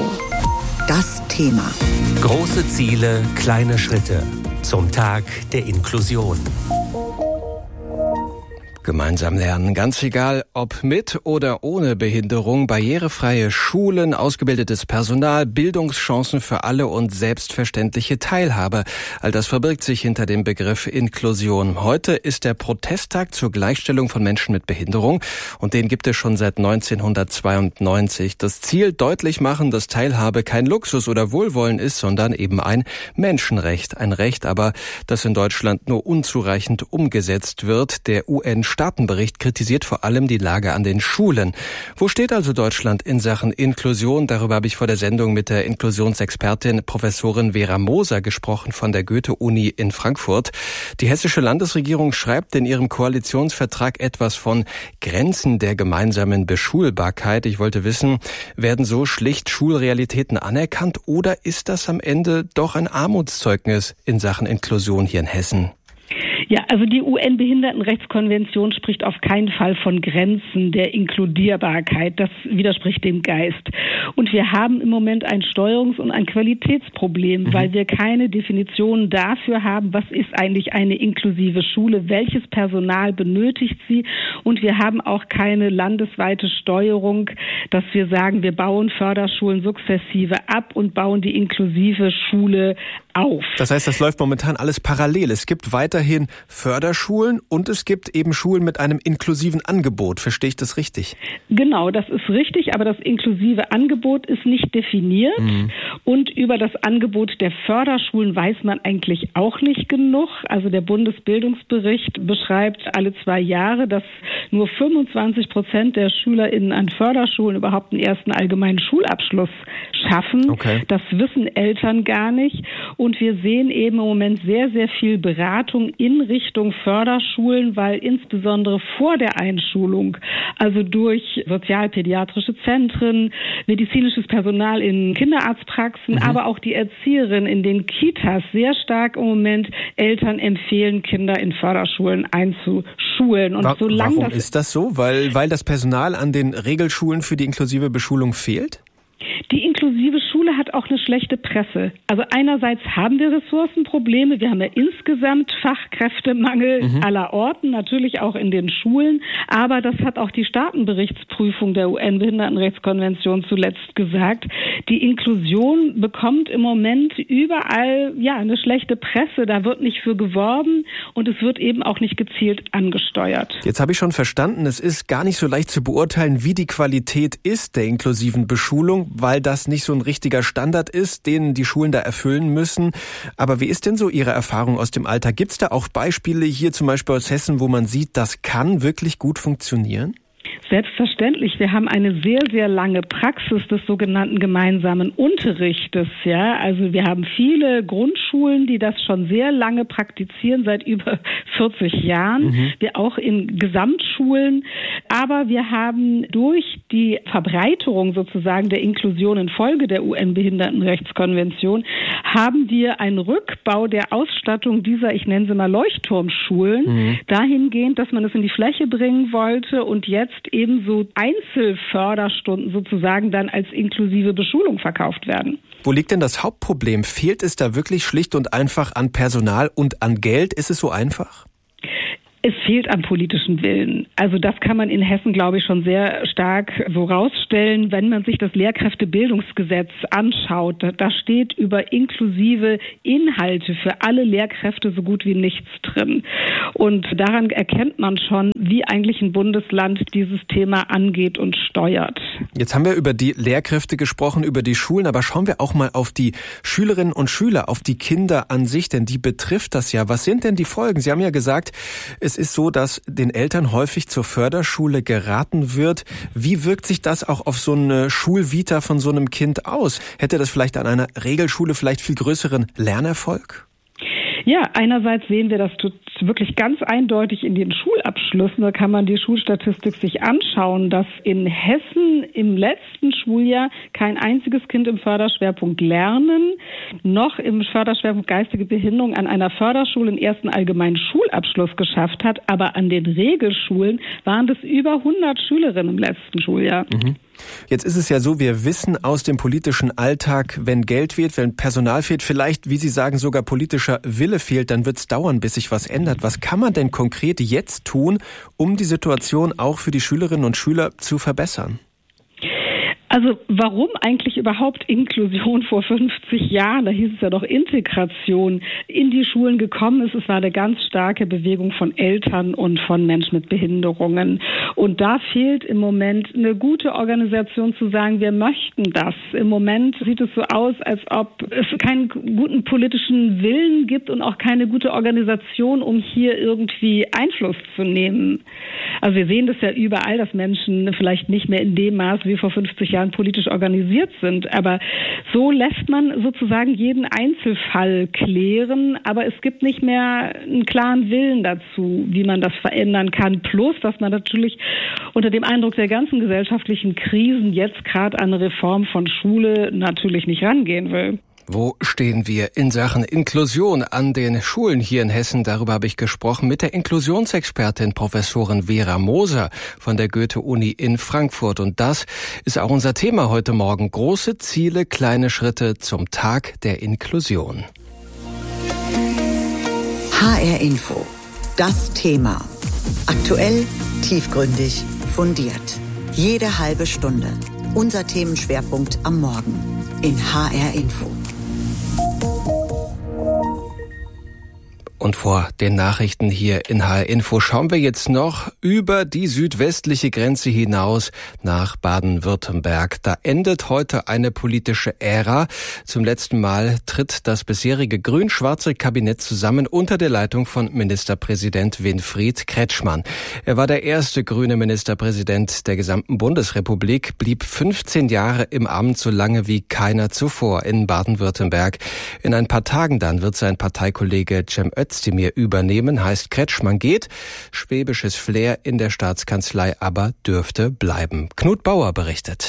Das Thema. Große Ziele, kleine Schritte. Zum Tag der Inklusion. Gemeinsam lernen, ganz egal, ob mit oder ohne Behinderung, barrierefreie Schulen, ausgebildetes Personal, Bildungschancen für alle und selbstverständliche Teilhabe. All das verbirgt sich hinter dem Begriff Inklusion. Heute ist der Protesttag zur Gleichstellung von Menschen mit Behinderung und den gibt es schon seit neunzehnhundertzweiundneunzig. Das Ziel: deutlich machen, dass Teilhabe kein Luxus oder Wohlwollen ist, sondern eben ein Menschenrecht. Ein Recht aber, das in Deutschland nur unzureichend umgesetzt wird. Der U N Staatenbericht kritisiert vor allem die Lage an den Schulen. Wo steht also Deutschland in Sachen Inklusion? Darüber habe ich vor der Sendung mit der Inklusionsexpertin Professorin Vera Moser gesprochen von der Goethe-Uni in Frankfurt. Die hessische Landesregierung schreibt in ihrem Koalitionsvertrag etwas von Grenzen der gemeinsamen Beschulbarkeit. Ich wollte wissen, werden so schlicht Schulrealitäten anerkannt oder ist das am Ende doch ein Armutszeugnis in Sachen Inklusion hier in Hessen? Ja, also die U N-Behindertenrechtskonvention spricht auf keinen Fall von Grenzen der Inkludierbarkeit. Das widerspricht dem Geist. Und wir haben im Moment ein Steuerungs- und ein Qualitätsproblem, mhm. weil wir keine Definition dafür haben, was ist eigentlich eine inklusive Schule, welches Personal benötigt sie. Und wir haben auch keine landesweite Steuerung, dass wir sagen, wir bauen Förderschulen sukzessive ab und bauen die inklusive Schule auf. Das heißt, das läuft momentan alles parallel. Es gibt weiterhin Förderschulen und es gibt eben Schulen mit einem inklusiven Angebot. Verstehe ich das richtig? Genau, das ist richtig, aber das inklusive Angebot ist nicht definiert. Mhm. Und über das Angebot der Förderschulen weiß man eigentlich auch nicht genug. Also der Bundesbildungsbericht beschreibt alle zwei Jahre, dass nur fünfundzwanzig Prozent der SchülerInnen an Förderschulen überhaupt einen ersten allgemeinen Schulabschluss schaffen. Okay. Das wissen Eltern gar nicht. Und wir sehen eben im Moment sehr, sehr viel Beratung in Richtung Förderschulen, weil insbesondere vor der Einschulung, also durch sozialpädiatrische Zentren, medizinisches Personal in Kinderarztpraxen, mhm. aber auch die Erzieherinnen in den Kitas sehr stark im Moment Eltern empfehlen, Kinder in Förderschulen einzuschulen. Schulen. Und Wa- solange warum das ist das so? Weil, weil das Personal an den Regelschulen für die inklusive Beschulung fehlt? Die inklusive Schule hat auch eine schlechte Presse. Also einerseits haben wir Ressourcenprobleme. Wir haben ja insgesamt Fachkräftemangel mhm. aller Orten, natürlich auch in den Schulen. Aber das hat auch die Staatenberichtsprüfung der U N-Behindertenrechtskonvention zuletzt gesagt. Die Inklusion bekommt im Moment überall ja eine schlechte Presse. Da wird nicht für geworben und es wird eben auch nicht gezielt angesteuert. Jetzt habe ich schon verstanden, es ist gar nicht so leicht zu beurteilen, wie die Qualität ist der inklusiven Beschulung, weil das nicht so ein richtiger Standard ist, den die Schulen da erfüllen müssen. Aber wie ist denn so Ihre Erfahrung aus dem Alltag? Gibt es da auch Beispiele hier zum Beispiel aus Hessen, wo man sieht, das kann wirklich gut funktionieren? Selbstverständlich. Wir haben eine sehr, sehr lange Praxis des sogenannten gemeinsamen Unterrichtes. Ja, also wir haben viele Grundschulen, die das schon sehr lange praktizieren, seit über vierzig Jahren. Mhm. Wir auch in Gesamtschulen. Aber wir haben durch die Verbreiterung sozusagen der Inklusion infolge der U N-Behindertenrechtskonvention haben wir einen Rückbau der Ausstattung dieser, ich nenne sie mal Leuchtturmschulen, mhm. dahingehend, dass man es in die Fläche bringen wollte und jetzt ebenso Einzelförderstunden sozusagen dann als inklusive Beschulung verkauft werden. Wo liegt denn das Hauptproblem? Fehlt es da wirklich schlicht und einfach an Personal und an Geld? Ist es so einfach? Es fehlt am politischen Willen. Also das kann man in Hessen, glaube ich, schon sehr stark so rausstellen, wenn man sich das Lehrkräftebildungsgesetz anschaut. Da steht über inklusive Inhalte für alle Lehrkräfte so gut wie nichts drin. Und daran erkennt man schon, wie eigentlich ein Bundesland dieses Thema angeht und steuert. Jetzt haben wir über die Lehrkräfte gesprochen, über die Schulen, aber schauen wir auch mal auf die Schülerinnen und Schüler, auf die Kinder an sich, denn die betrifft das ja. Was sind denn die Folgen? Sie haben ja gesagt, es ist so, dass den Eltern häufig zur Förderschule geraten wird. Wie wirkt sich das auch auf so eine Schulvita von so einem Kind aus? Hätte das vielleicht an einer Regelschule vielleicht viel größeren Lernerfolg? Ja, einerseits sehen wir das wirklich ganz eindeutig in den Schulabschlüssen. Da kann man die Schulstatistik sich anschauen, dass in Hessen im letzten Schuljahr kein einziges Kind im Förderschwerpunkt Lernen noch im Förderschwerpunkt geistige Behinderung an einer Förderschule den ersten allgemeinen Schulabschluss geschafft hat. Aber an den Regelschulen waren das über hundert Schülerinnen im letzten Schuljahr. Mhm. Jetzt ist es ja so, wir wissen aus dem politischen Alltag, wenn Geld fehlt, wenn Personal fehlt, vielleicht, wie Sie sagen, sogar politischer Wille fehlt, dann wird es dauern, bis sich was ändert. Was kann man denn konkret jetzt tun, um die Situation auch für die Schülerinnen und Schüler zu verbessern? Also warum eigentlich überhaupt Inklusion vor fünfzig Jahren, da hieß es ja doch Integration, in die Schulen gekommen ist? Es war eine ganz starke Bewegung von Eltern und von Menschen mit Behinderungen. Und da fehlt im Moment eine gute Organisation zu sagen, wir möchten das. Im Moment sieht es so aus, als ob es keinen guten politischen Willen gibt und auch keine gute Organisation, um hier irgendwie Einfluss zu nehmen. Also wir sehen das ja überall, dass Menschen vielleicht nicht mehr in dem Maß wie vor fünfzig Jahren politisch organisiert sind. Aber so lässt man sozusagen jeden Einzelfall klären, aber es gibt nicht mehr einen klaren Willen dazu, wie man das verändern kann. Plus, dass man natürlich unter dem Eindruck der ganzen gesellschaftlichen Krisen jetzt gerade an eine Reform von Schule natürlich nicht rangehen will. Wo stehen wir in Sachen Inklusion an den Schulen hier in Hessen? Darüber habe ich gesprochen mit der Inklusionsexpertin Professorin Vera Moser von der Goethe-Uni in Frankfurt. Und das ist auch unser Thema heute Morgen. Große Ziele, kleine Schritte zum Tag der Inklusion. H R Info. Das Thema. Aktuell, tiefgründig, fundiert. Jede halbe Stunde. Unser Themenschwerpunkt am Morgen in H R Info. Und vor den Nachrichten hier in H R Info schauen wir jetzt noch über die südwestliche Grenze hinaus nach Baden-Württemberg. Da endet heute eine politische Ära. Zum letzten Mal tritt das bisherige grün-schwarze Kabinett zusammen unter der Leitung von Ministerpräsident Winfried Kretschmann. Er war der erste grüne Ministerpräsident der gesamten Bundesrepublik, blieb fünfzehn Jahre im Amt, so lange wie keiner zuvor in Baden-Württemberg. In ein paar Tagen dann wird sein Parteikollege Cem Özdemir übernehmen, heißt Kretschmann geht. Schwäbisches Flair in der Staatskanzlei aber dürfte bleiben. Knut Bauer berichtet.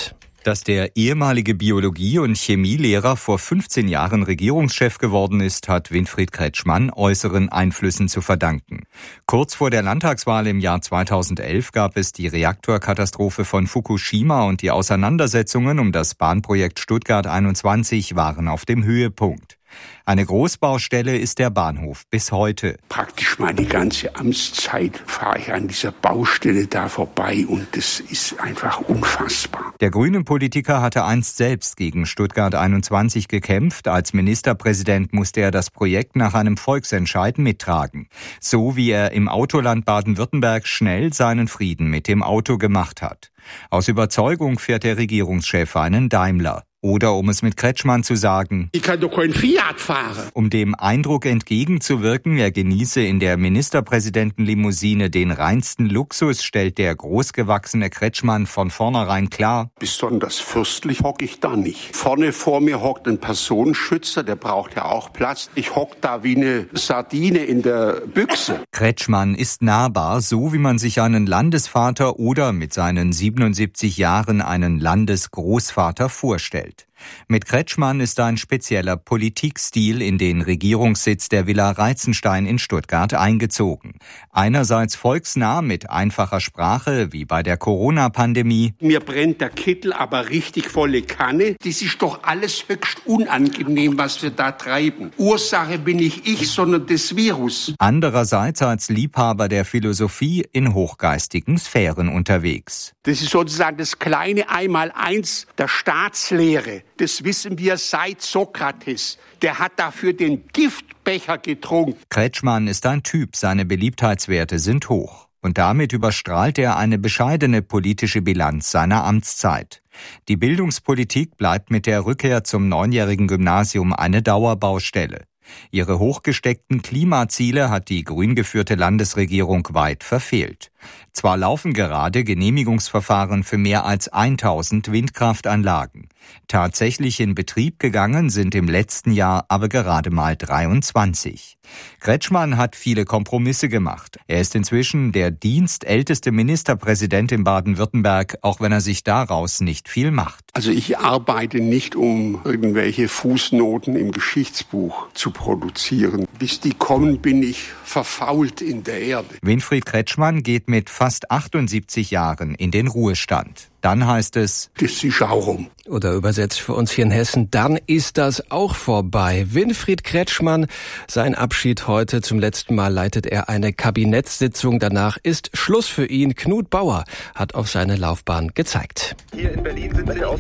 Dass der ehemalige Biologie- und Chemielehrer vor fünfzehn Jahren Regierungschef geworden ist, hat Winfried Kretschmann äußeren Einflüssen zu verdanken. Kurz vor der Landtagswahl im Jahr zweitausendelf gab es die Reaktorkatastrophe von Fukushima und die Auseinandersetzungen um das Bahnprojekt Stuttgart einundzwanzig waren auf dem Höhepunkt. Eine Großbaustelle ist der Bahnhof bis heute. Praktisch meine ganze Amtszeit fahre ich an dieser Baustelle da vorbei und das ist einfach unfassbar. Der grüne Politiker hatte einst selbst gegen Stuttgart einundzwanzig gekämpft. Als Ministerpräsident musste er das Projekt nach einem Volksentscheid mittragen. So wie er im Autoland Baden-Württemberg schnell seinen Frieden mit dem Auto gemacht hat. Aus Überzeugung fährt der Regierungschef einen Daimler. Oder um es mit Kretschmann zu sagen, ich kann doch kein Fiat fahren. Um dem Eindruck entgegenzuwirken, er genieße in der Ministerpräsidentenlimousine den reinsten Luxus, stellt der großgewachsene Kretschmann von vornherein klar. Besonders fürstlich hocke ich da nicht. Vorne vor mir hockt ein Personenschützer, der braucht ja auch Platz. Ich hocke da wie eine Sardine in der Büchse. Kretschmann ist nahbar, so wie man sich einen Landesvater oder mit seinen siebenundsiebzig Jahren einen Landesgroßvater vorstellt. Mit Kretschmann ist ein spezieller Politikstil in den Regierungssitz der Villa Reitzenstein in Stuttgart eingezogen. Einerseits volksnah mit einfacher Sprache, wie bei der Corona-Pandemie. Mir brennt der Kittel aber richtig volle Kanne. Das ist doch alles höchst unangenehm, was wir da treiben. Ursache bin nicht ich, sondern das Virus. Andererseits als Liebhaber der Philosophie in hochgeistigen Sphären unterwegs. Das ist sozusagen das kleine Einmaleins der Staatslehre. Das wissen wir seit Sokrates. Der hat dafür den Giftbecher getrunken. Kretschmann ist ein Typ, seine Beliebtheitswerte sind hoch. Und damit überstrahlt er eine bescheidene politische Bilanz seiner Amtszeit. Die Bildungspolitik bleibt mit der Rückkehr zum neunjährigen Gymnasium eine Dauerbaustelle. Ihre hochgesteckten Klimaziele hat die grün geführte Landesregierung weit verfehlt. Zwar laufen gerade Genehmigungsverfahren für mehr als tausend Windkraftanlagen. Tatsächlich in Betrieb gegangen sind im letzten Jahr aber gerade mal dreiundzwanzig. Kretschmann hat viele Kompromisse gemacht. Er ist inzwischen der dienstälteste Ministerpräsident in Baden-Württemberg, auch wenn er sich daraus nicht viel macht. Also ich arbeite nicht, um irgendwelche Fußnoten im Geschichtsbuch zu produzieren. Bis die kommen, bin ich verfault in der Erde. Winfried Kretschmann geht mit fast achtundsiebzig Jahren in den Ruhestand. Dann heißt es, das ist auch rum. Oder übersetzt für uns hier in Hessen, dann ist das auch vorbei. Winfried Kretschmann, sein Abschied heute. Zum letzten Mal leitet er eine Kabinettssitzung. Danach ist Schluss für ihn. Knut Bauer hat auf seine Laufbahn gezeigt. Hier in Berlin sind Sie aus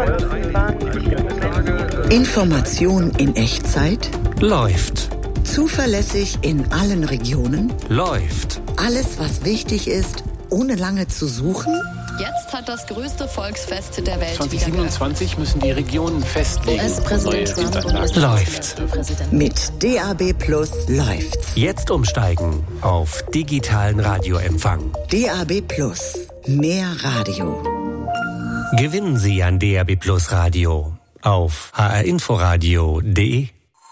Information in Echtzeit läuft. Zuverlässig in allen Regionen läuft. Alles, was wichtig ist, ohne lange zu suchen. Jetzt hat das größte Volksfest der Welt zwanzig siebenundzwanzig müssen die Regionen festlegen. U S-Präsident Trump läuft. Mit D A B Plus läuft's. Jetzt umsteigen auf digitalen Radioempfang. D A B Plus. Mehr Radio. Gewinnen Sie ein D A B Plus Radio auf h r inforadio punkt d e.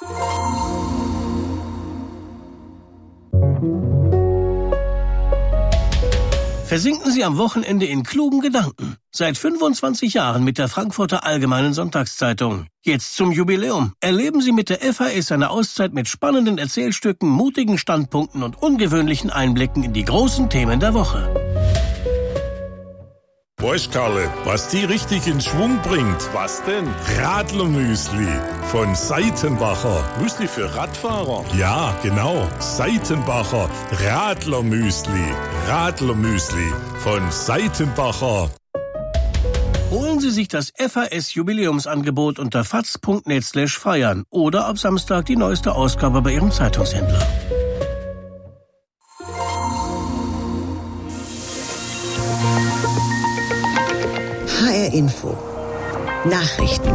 Versinken Sie am Wochenende in klugen Gedanken. Seit fünfundzwanzig Jahren mit der Frankfurter Allgemeinen Sonntagszeitung. Jetzt zum Jubiläum. Erleben Sie mit der F A S eine Auszeit mit spannenden Erzählstücken, mutigen Standpunkten und ungewöhnlichen Einblicken in die großen Themen der Woche. Weißt Karle, was die richtig in Schwung bringt? Was denn? Radlermüsli von Seitenbacher. Müsli für Radfahrer? Ja, genau. Seitenbacher Radlermüsli. Radlermüsli von Seitenbacher. Holen Sie sich das F A S-Jubiläumsangebot unter faz punkt net slash feiern oder ab Samstag die neueste Ausgabe bei Ihrem Zeitungshändler. H R Info. Nachrichten.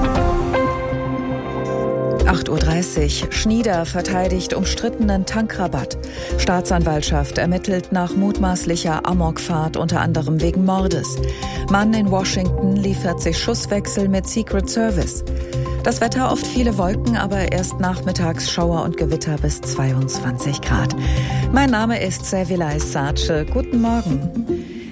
acht Uhr dreißig. Schnieder verteidigt umstrittenen Tankrabatt. Staatsanwaltschaft ermittelt nach mutmaßlicher Amokfahrt, unter anderem wegen Mordes. Mann in Washington liefert sich Schusswechsel mit Secret Service. Das Wetter oft viele Wolken, aber erst nachmittags Schauer und Gewitter bis zweiundzwanzig Grad. Mein Name ist Servilay Sace. Guten Morgen.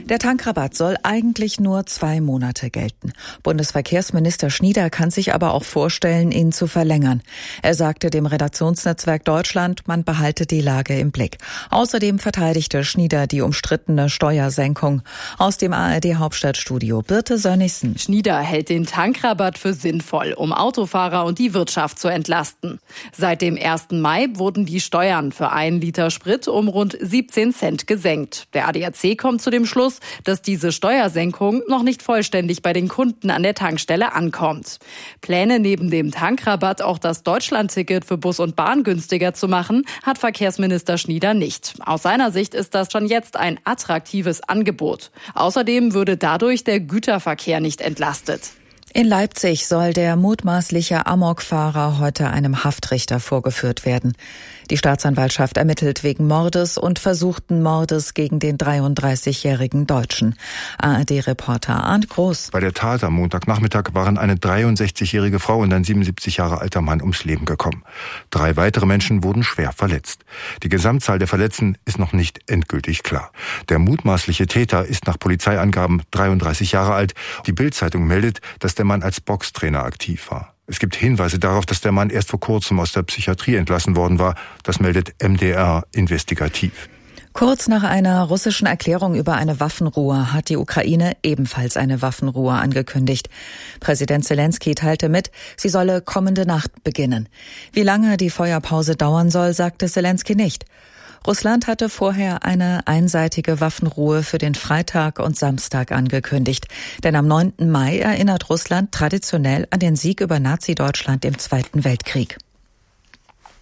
Der Tankrabatt soll eigentlich nur zwei Monate gelten. Bundesverkehrsminister Schnieder kann sich aber auch vorstellen, ihn zu verlängern. Er sagte dem Redaktionsnetzwerk Deutschland, man behalte die Lage im Blick. Außerdem verteidigte Schnieder die umstrittene Steuersenkung. Aus dem A R D-Hauptstadtstudio Birte Sönnigsen. Schnieder hält den Tankrabatt für sinnvoll, um Autofahrer und die Wirtschaft zu entlasten. Seit dem ersten Mai wurden die Steuern für einen Liter Sprit um rund siebzehn Cent gesenkt. Der A D A C kommt zu dem Schluss, dass diese Steuersenkung noch nicht vollständig bei den Kunden an der Tankstelle ankommt. Pläne neben dem Tankrabatt auch das Deutschlandticket für Bus und Bahn günstiger zu machen, hat Verkehrsminister Schnieder nicht. Aus seiner Sicht ist das schon jetzt ein attraktives Angebot. Außerdem würde dadurch der Güterverkehr nicht entlastet. In Leipzig soll der mutmaßliche Amokfahrer heute einem Haftrichter vorgeführt werden. Die Staatsanwaltschaft ermittelt wegen Mordes und versuchten Mordes gegen den dreiunddreißigjährigen Deutschen. A R D-Reporter Arndt Groß. Bei der Tat am Montagnachmittag waren eine dreiundsechzigjährige Frau und ein siebenundsiebzig Jahre alter Mann ums Leben gekommen. Drei weitere Menschen wurden schwer verletzt. Die Gesamtzahl der Verletzten ist noch nicht endgültig klar. Der mutmaßliche Täter ist nach Polizeiangaben dreiunddreißig Jahre alt. Die Bild-Zeitung meldet, dass der Mann als Boxtrainer aktiv war. Es gibt Hinweise darauf, dass der Mann erst vor kurzem aus der Psychiatrie entlassen worden war. Das meldet M D R investigativ. Kurz nach einer russischen Erklärung über eine Waffenruhe hat die Ukraine ebenfalls eine Waffenruhe angekündigt. Präsident Zelensky teilte mit, sie solle kommende Nacht beginnen. Wie lange die Feuerpause dauern soll, sagte Zelensky nicht. Russland hatte vorher eine einseitige Waffenruhe für den Freitag und Samstag angekündigt. Denn am neunten Mai erinnert Russland traditionell an den Sieg über Nazi-Deutschland im Zweiten Weltkrieg.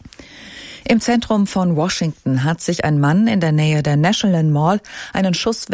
Im Zentrum von Washington hat sich ein Mann in der Nähe der National Mall einen Schuss